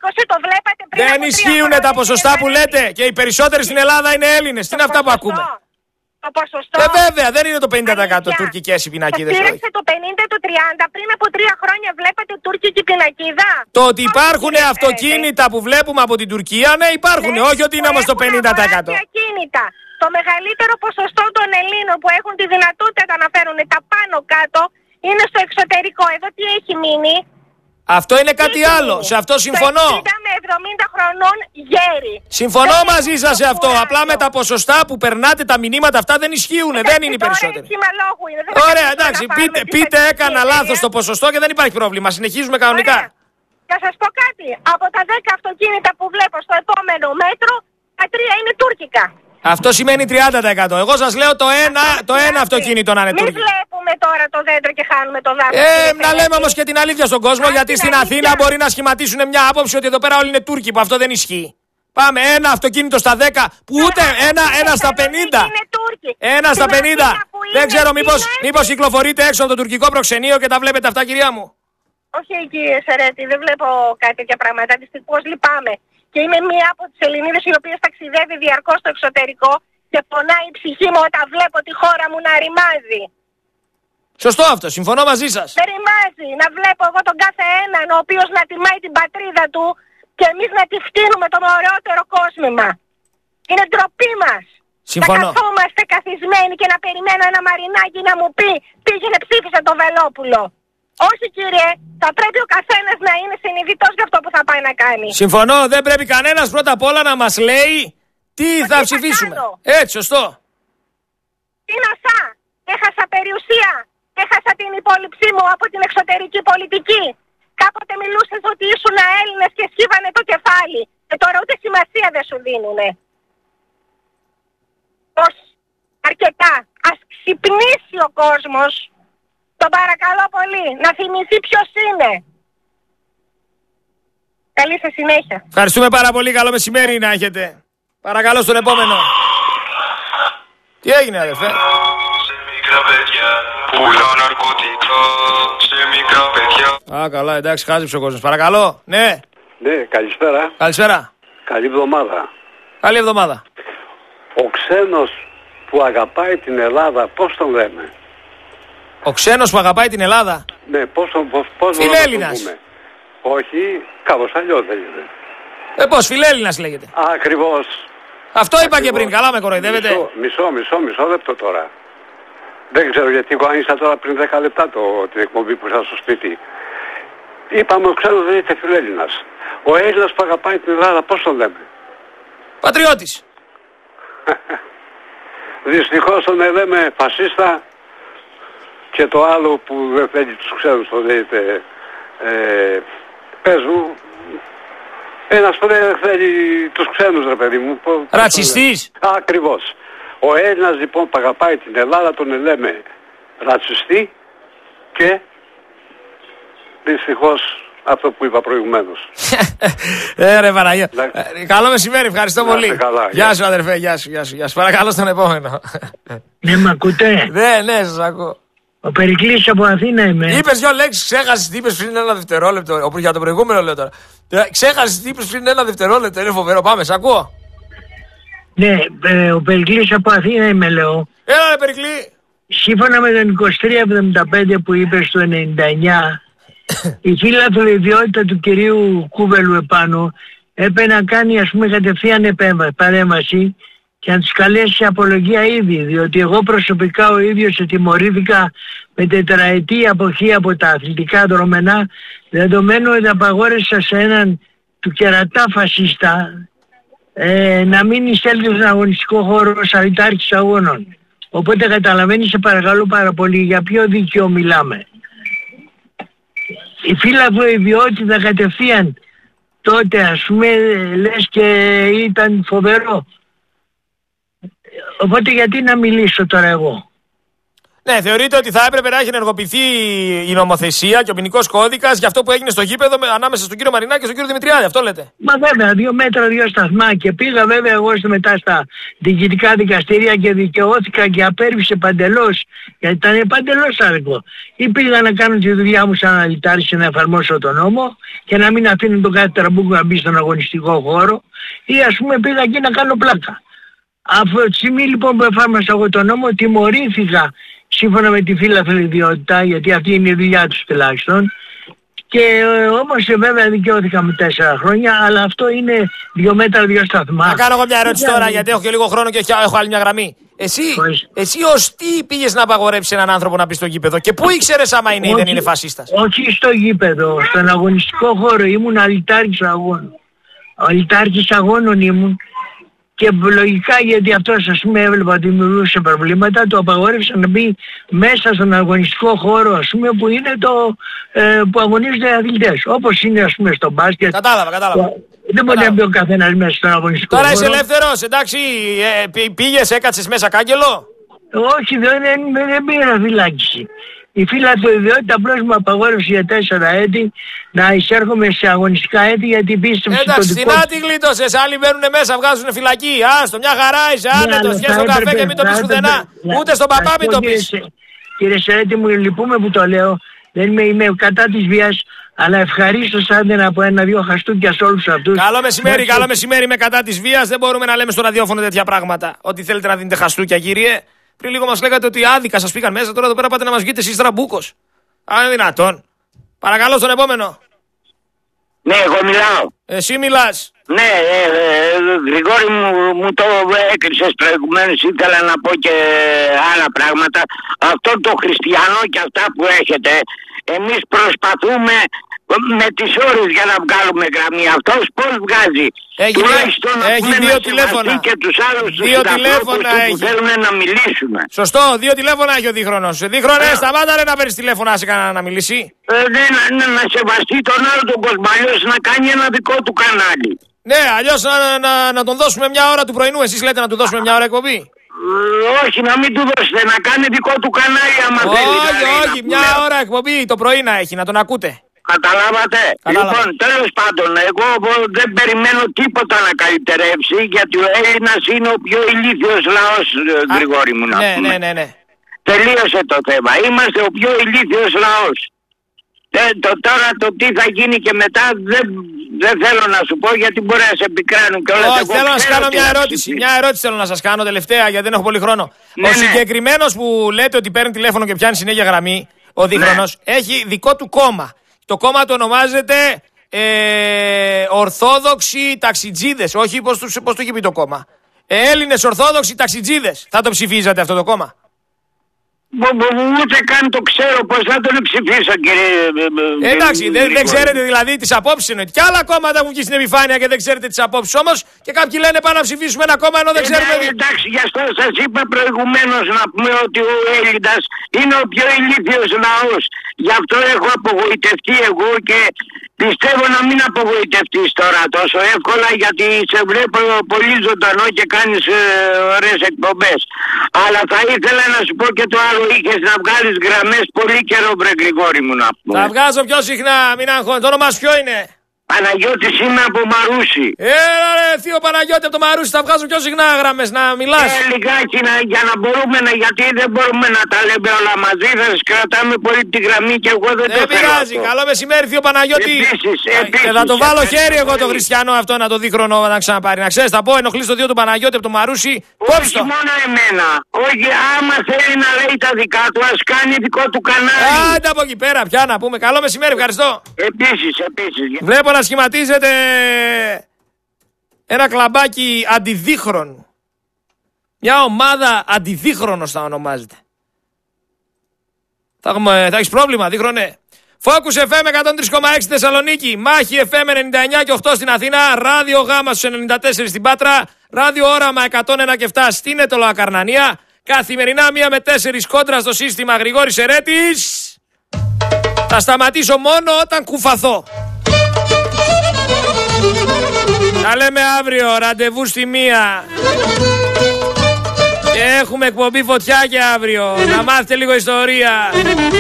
Speaker 6: Δεν ισχύουν τα ποσοστά που λέτε και οι περισσότεροι στην Ελλάδα είναι Έλληνες. Τι είναι αυτά που ακούμε?
Speaker 18: το ποσοστό.
Speaker 6: Ε, βέβαια, δεν είναι το πενήντα τοις εκατό τουρκικές οι πινακίδες.
Speaker 18: Πήραξε το πενήντα το τριάντα πριν από τρία χρόνια βλέπατε τουρκική πινακίδα.
Speaker 6: Το ότι υπάρχουν αυτοκίνητα που βλέπουμε από την Τουρκία, ναι, υπάρχουν. Ναι, όχι ότι είναι όμως το πενήντα τοις εκατό.
Speaker 18: Ακίνητα. Το μεγαλύτερο ποσοστό των Ελλήνων που έχουν τη δυνατότητα να φέρουν τα πάνω κάτω είναι στο εξωτερικό. Εδώ τι έχει μείνει?
Speaker 6: Αυτό είναι κάτι τι άλλο. Σε αυτό συμφωνώ.
Speaker 18: εξήντα με εβδομήντα χρονών γέρι.
Speaker 6: Συμφωνώ δεν μαζί σας σε αυτό. Κουράγιο. Απλά με τα ποσοστά που περνάτε τα μηνύματα αυτά δεν ισχύουν. Ε, δεν είναι οι περισσότεροι.
Speaker 18: Είναι, δεν
Speaker 6: Ωραία, εντάξει. Πείτε, πείτε έκανα λάθος το ποσοστό και δεν υπάρχει πρόβλημα. Συνεχίζουμε κανονικά.
Speaker 18: Ωραία. Θα σας πω κάτι. Από τα δέκα αυτοκίνητα που βλέπω στο επόμενο μέτρο, τα τρία είναι τουρκικά.
Speaker 6: Αυτό σημαίνει τριάντα τοις εκατό. Εγώ σας λέω το ένα, το ένα αυτοκίνητο να είναι τουρκικό.
Speaker 18: Μην βλέπουμε τώρα το δέντρο και χάνουμε το δάσος.
Speaker 6: Ε, να λέμε όμως και την αλήθεια στον κόσμο, γιατί στην Αθήνα μπορεί να σχηματίσουν μια άποψη ότι εδώ πέρα όλοι είναι Τούρκοι, που αυτό δεν ισχύει. Πάμε, ένα αυτοκίνητο στα δέκα, που ούτε ένα, ένα στα πενήντα. Ένα στα πενήντα. Δεν ξέρω, μήπως, μήπως κυκλοφορείτε έξω από το τουρκικό προξενείο και τα βλέπετε αυτά, κυρία μου.
Speaker 18: Όχι, κύριε Σερέτη, δεν βλέπω κάτι τέτοια πράγματα. Δυστυχώς λυπάμαι. Και είμαι μία από τις Ελληνίδες οι οποίες ταξιδεύει διαρκώς στο εξωτερικό και πονάει η ψυχή μου όταν βλέπω τη χώρα μου να ρημάζει.
Speaker 6: Σωστό αυτό, συμφωνώ μαζί σας.
Speaker 18: Με ρημάζει να βλέπω εγώ τον κάθε έναν ο οποίος να τιμάει την πατρίδα του και εμείς να τη φτύνουμε το ωραιότερο κόσμημα. Είναι ντροπή μας.
Speaker 6: Συμφωνώ.
Speaker 18: Να καθόμαστε καθισμένοι και να περιμένω ένα Μαρινάκι να μου πει πήγαινε ψήφισε το Βελόπουλο. Όχι κύριε, θα πρέπει ο καθένας να είναι συνειδητός για αυτό που θα πάει να κάνει.
Speaker 6: Συμφωνώ, δεν πρέπει κανένας πρώτα απ' όλα να μας λέει τι το θα τι ψηφίσουμε. Θα Έτσι, σωστό.
Speaker 18: Τι να σα, έχασα περιουσία, έχασα την υπόλοιψή μου από την εξωτερική πολιτική. Κάποτε μιλούσες ότι ήσουν Έλληνες και σκύβανε το κεφάλι. Και τώρα ούτε σημασία δεν σου δίνουνε. Πως αρκετά, ας ξυπνήσει ο κόσμος. Τον παρακαλώ πολύ, να θυμηθεί ποιος είναι. Καλή σας συνέχεια.
Speaker 6: Ευχαριστούμε πάρα πολύ, καλό μεσημέρι να έχετε. Παρακαλώ στον επόμενο. Τι έγινε αδερφέ?
Speaker 19: Σε μικρά παιδιά, πουλάω ναρκωτικά. Σε μικρά παιδιά.
Speaker 6: Α, καλά, εντάξει, χάζεψε ο κόσμος. Παρακαλώ, ναι.
Speaker 20: Ναι, καλησπέρα.
Speaker 6: Καλησπέρα.
Speaker 20: Καλή εβδομάδα.
Speaker 6: Καλή εβδομάδα.
Speaker 20: Ο ξένος που αγαπάει την Ελλάδα, πώς τον λέμε?
Speaker 6: Ο ξένος που αγαπάει την Ελλάδα.
Speaker 20: Ναι, πώς τον πώς, πώς
Speaker 6: Φιλέλληνας.
Speaker 20: πούμε. Όχι, κάπως αλλιώς λέγεται.
Speaker 6: Ε, πώς, Φιλέλληνας λέγεται.
Speaker 20: Ακριβώς.
Speaker 6: Αυτό είπα και πριν, καλά με κοροϊδεύετε.
Speaker 20: Μισό, μισό, μισό, μισό λεπτό τώρα. Δεν ξέρω γιατί εγώ άνοιξα τώρα πριν δέκα λεπτά το, την εκπομπή που ήρθα στο σπίτι. Είπαμε ο ξένος δεν είναι Φιλέλληνας. Ο Έλληνας που αγαπάει την Ελλάδα, πώς τον λέμε?
Speaker 6: Πατριώτης.
Speaker 20: Δυστυχώς τον λέμε φασίστα. Και το άλλο που δεν θέλει τους ξένους, το λέγεται, ε, πες μου, ένας που δεν θέλει τους ξένους ρε παιδί μου.
Speaker 6: Ρατσιστής.
Speaker 20: Ακριβώς. Ο Έλληνας λοιπόν που αγαπάει την Ελλάδα τον λέμε ρατσιστή και δυστυχώς αυτό που είπα προηγουμένως.
Speaker 6: Ε ρε Παναγία. Ε, καλό μεσημέρι, ευχαριστώ να, πολύ.
Speaker 20: Καλά,
Speaker 6: γεια σου αδερφέ, γεια σου, γεια σου, γεια σου. Παρακαλώ στον επόμενο.
Speaker 21: Ναι, μ' ακούτε?
Speaker 6: Ναι, ναι, σας ακούω.
Speaker 21: Ο Περικλής από Αθήνα είμαι.
Speaker 6: Είπες δυο λέξεις, ξέχασες τι είπες πριν ένα δευτερόλεπτο. Για το προηγούμενο λέω τώρα. Ξέχασες τι είπες πριν ένα δευτερόλεπτο. Είναι φοβερό. Πάμε, σ' ακούω.
Speaker 21: Ναι, ε, ο Περικλής από Αθήνα είμαι, λέω.
Speaker 6: Έλα, ρε Περικλή.
Speaker 21: Σύμφωνα με τον είκοσι τρία εβδομήντα πέντε που είπες το ενενήντα εννιά, η φύλαθλη ιδιότητα του κυρίου Κούβελου επάνω έπρεπε να κάνει, ας πούμε, κατευθείαν επέμβαση, παρέμβαση και να τους καλέσει σε απολογία ήδη, διότι εγώ προσωπικά ο ίδιος ετιμωρήθηκα με τετραετή αποχή από τα αθλητικά δρόμενα, δεδομένου ότι απαγόρεσα σε έναν του κερατά φασίστα ε, να μην εισέλθει στον αγωνιστικό χώρο ως αλυτάρχης αγώνων. Οπότε καταλαβαίνεις, σε παρακαλώ πάρα πολύ, για ποιο δίκαιο μιλάμε. Η φύλαθλο ιδιότητα κατευθείαν τότε, ας πούμε, λες και ήταν φοβερό. Οπότε γιατί να μιλήσω τώρα εγώ?
Speaker 6: Ναι, θεωρείτε ότι θα έπρεπε να έχει ενεργοποιηθεί η νομοθεσία και ο ποινικός κώδικας για αυτό που έγινε στο γήπεδο με, ανάμεσα στον κύριο Μαρινάκη και στον κύριο Δημητριάδη, αυτό λέτε?
Speaker 21: Μα βέβαια, δύο μέτρα, δύο σταθμά. Και πήγα βέβαια εγώ μετά στα διοικητικά δικαστήρια και δικαιώθηκα και απέρριψε παντελώς, γιατί ήταν παντελώς άδικο. Ή πήγα να κάνω τη δουλειά μου σαν αναλυτάρχης να εφαρμόσω τον νόμο και να μην αφήνω τον κάθε τραμπούκο να μπει στον αγωνιστικό χώρο, ή ας πούμε πήγα εκεί να κάνω πλάκα. Από τη στιγμή λοιπόν που εφάρμοσα εγώ τον νόμο, τιμωρήθηκα σύμφωνα με τη φύλαθλη ιδιότητα, γιατί αυτή είναι η δουλειά τους τουλάχιστον. Και ε, όμως ε, βέβαια δικαιώθηκα με τέσσερα χρόνια, αλλά αυτό είναι δύο μέτρα, δύο σταθμά.
Speaker 6: Να κάνω εγώ μια ερώτηση τώρα, τώρα, γιατί έχω και λίγο χρόνο και έχω άλλη μια γραμμή. Εσύ, εσύ ως τι πήγες να απαγορέψεις έναν άνθρωπο να πει στο γήπεδο και πού ήξερες άμα είναι ή δεν είναι φασίστας?
Speaker 21: Όχι στο γήπεδο, στον αγωνιστικό χώρο ήμουν αλυτάρχης αγώνων. Αλυτάρχης αγώνων ήμουν. Και λογικά, γιατί αυτός ας πούμε έβλεπα ότι δημιουργούσε προβλήματα, το απαγόρευσα να μπει μέσα στον αγωνιστικό χώρο, ας πούμε, που είναι το ε, που αγωνίζονται οι αθλητές. Όπως είναι ας πούμε στο μπάσκετ.
Speaker 6: Κατάλαβα, κατάλαβα.
Speaker 21: Δεν μπορεί να μπει ο καθένας μέσα στον αγωνιστικό
Speaker 6: Τώρα
Speaker 21: χώρο.
Speaker 6: Τώρα είσαι ελεύθερος, εντάξει, ε, πήγες, έκατσες μέσα κάγκελο?
Speaker 21: Όχι, δεν, δεν, δεν πήρα φυλάκιση. Η φύλαθλη ιδιότητα απλώς μου απαγόρευσε για τέσσερα έτη να εισέρχομαι σε αγωνιστικά έτη, γιατί πίστεψε στο
Speaker 6: Εντάξει,
Speaker 21: δικό...
Speaker 6: στην άτη γλίτωσες, άλλοι μπαίνουν μέσα, βγάζουν φυλακή. Άστο, μια χαρά είσαι, άνετος, βγες στον καφέ και μην το πεις πουθενά. Ούτε στον παπά μην το πεις.
Speaker 21: Κύριε Σερέτη, μου λυπούμε που το λέω. Δεν είμαι, είμαι κατά της βίας, αλλά ευχαρίστως άντε από ένα-δύο χαστούκια σε όλους αυτούς.
Speaker 6: Καλό μεσημέρι, καλό μεσημέρι, είμαι κατά της βίας. Δεν μπορούμε να λέμε στο ραδιόφωνο τέτοια πράγματα. Ότι θέλετε να δίνετε χαστούκια, κύριε. Πριν λίγο μας λέγατε ότι άδικα σας πήγαν μέσα, τώρα εδώ πέρα πάτε να μας βγείτε εσείς τραμπούκος. Αν είναι δυνατόν. Παρακαλώ στον επόμενο.
Speaker 15: Ναι, εγώ μιλάω.
Speaker 6: Εσύ μιλάς.
Speaker 15: Ναι, ε, ε, Γρηγόρη μου, μου το έκρυσες προηγουμένως, ήθελα να πω και άλλα πράγματα. Αυτό το χριστιανό και αυτά που έχετε, εμείς προσπαθούμε με τις ώρες για να βγάλουμε γραμμή. Αυτός πώς βγάζει?
Speaker 6: Έχει,
Speaker 15: τουλάχιστον
Speaker 6: έχει δύο τηλέφωνα.
Speaker 15: Και τους άλλους
Speaker 6: δύο
Speaker 15: τους
Speaker 6: τηλέφωνα
Speaker 15: που
Speaker 6: έχει.
Speaker 15: θέλουν να μιλήσουμε.
Speaker 6: Σωστό, δύο τηλέφωνα έχει ο Δίχρονος. Δίχρονε, σταμάτα ρε να παίρνεις τηλέφωνα σε κανένα να μιλήσει.
Speaker 15: Ε, ναι, να, να, να σεβαστεί τον άλλο τον κόσμο, αλλιώς να κάνει ένα δικό του κανάλι.
Speaker 6: Ναι, αλλιώς να, να, να τον δώσουμε μια ώρα του πρωινού. Εσείς λέτε να του δώσουμε μια ώρα εκπομπή.
Speaker 15: Ε, όχι, να μην του δώσετε, να κάνει δικό του κανάλι άμα θέλει.
Speaker 6: Όχι, όχι, μια ώρα εκπομπή το πρωί να έχει, να τον ακούτε.
Speaker 15: Καταλάβατε.
Speaker 6: Κατάλαβα.
Speaker 15: Λοιπόν, τέλος πάντων, εγώ δεν περιμένω τίποτα να καλυτερεύσει, γιατί ο Έλληνας είναι ο πιο ηλίθιος λαός, Γρηγόρη μου, να
Speaker 6: ναι,
Speaker 15: πούμε.
Speaker 6: Ναι, ναι, ναι.
Speaker 15: Τελείωσε το θέμα. Είμαστε ο πιο ηλίθιος λαός. Ε, το, τώρα το τι θα γίνει και μετά δεν, δεν θέλω να σου πω, γιατί μπορεί να σε επικράνουν και όλα.
Speaker 6: Όχι, θέλω να σας κάνω μια ερώτηση. Μια ερώτηση θέλω να σας κάνω τελευταία, γιατί δεν έχω πολύ χρόνο.
Speaker 15: Ναι,
Speaker 6: ο
Speaker 15: ναι.
Speaker 6: συγκεκριμένος που λέτε ότι παίρνει τηλέφωνο και πιάνει συνέχεια γραμμή, ο Δίχρονος, ναι, έχει δικό του κόμμα. Το κόμμα το ονομάζεται ε, Ορθόδοξοι Ταξιτζίδες. Όχι, πώς, τους, πώς το έχει πει το κόμμα. Ε, Έλληνες Ορθόδοξοι Ταξιτζίδες. Θα το ψηφίζατε αυτό το κόμμα?
Speaker 15: Ούτε καν το ξέρω πώς θα τον ψηφίσω, κύριε.
Speaker 6: Ε, εντάξει, δεν, δεν ξέρετε δηλαδή τις απόψεις εννοείται. Και άλλα κόμματα έχουν βγει στην επιφάνεια και δεν ξέρετε τις απόψεις όμως. Και κάποιοι λένε πάμε να ψηφίσουμε ένα κόμμα ενώ δεν
Speaker 15: ε,
Speaker 6: ξέρουμε.
Speaker 15: Ναι, εντάξει, γι' αυτό σας είπα προηγουμένως να πούμε ότι ο Έλληνας είναι ο πιο ηλίθιος λαός. Γι' αυτό έχω απογοητευτεί εγώ και πιστεύω να μην απογοητευτείς τώρα τόσο εύκολα, γιατί σε βλέπω πολύ ζωντανό και κάνεις ε, ωραίες εκπομπές. Αλλά θα ήθελα να σου πω και το άλλο, είχες να βγάλεις γραμμές πολύ καιρό, βρε Γρηγόρη μου, να πούμε.
Speaker 6: Θα βγάζω πιο συχνά, μην αγχώνεις. Το όνομά σου ποιο είναι?
Speaker 15: Παναγιώτης είμαι από Μαρούσι.
Speaker 6: Έλα ρε θείο Παναγιώτη από το Μαρούσι, θα βγάζω πιο συχνά γραμμές να μιλάς.
Speaker 15: Ε, λιγάκι να, για να μπορούμε να, γιατί δεν μπορούμε να τα λέμε όλα μαζί, θα σας κρατάμε πολύ τη γραμμή και εγώ δεν, δεν το θέλω. Δεν πειράζει,
Speaker 6: καλό μεσημέρι θείο Παναγιώτη.
Speaker 15: Επίσης, επίσης.
Speaker 6: Και θα το βάλω χέρι εγώ το χριστιανό αυτό να το Δίχρονο να ξαναπάρει. Να ξέρεις, θα πω ενοχλείς το θείο του Παναγιώτη από το Μαρούσι.
Speaker 15: Όχι μόνο εμένα. Όχι, άμα θέλει να λέει τα δικά του, ας κάνει δικό του κανάλι.
Speaker 6: Άντε από εκεί πέρα πια να πούμε. Καλό μεσημέρι, ευχαριστώ.
Speaker 15: Επίσης, επίσης.
Speaker 6: Βλέπω να σχηματίζεται ένα κλαμπάκι αντιδίχρονου. Μια ομάδα αντιδίχρονος θα ονομάζεται. Θα, έχουμε, θα έχεις πρόβλημα, Δίχρονε. Focus εφ εμ εκατόν τρία κόμμα έξι Θεσσαλονίκη, Μάχη εφ εμ ενενήντα εννιά και οκτώ στην Αθήνα, Ράδιο Γάμα στους ενενήντα τέσσερα στην Πάτρα, Ράδιο Όραμα εκατόν ένα και επτά στην Ετωλοακαρνανία. Καθημερινά μία με τέσσερις κόντρα στο σύστημα, Γρηγόρης Σερέτης. Θα σταματήσω μόνο όταν κουφαθώ. Τα λέμε αύριο, ραντεβού στη μία. Και έχουμε εκπομπή φωτιά και αύριο. Να μάθετε λίγο ιστορία.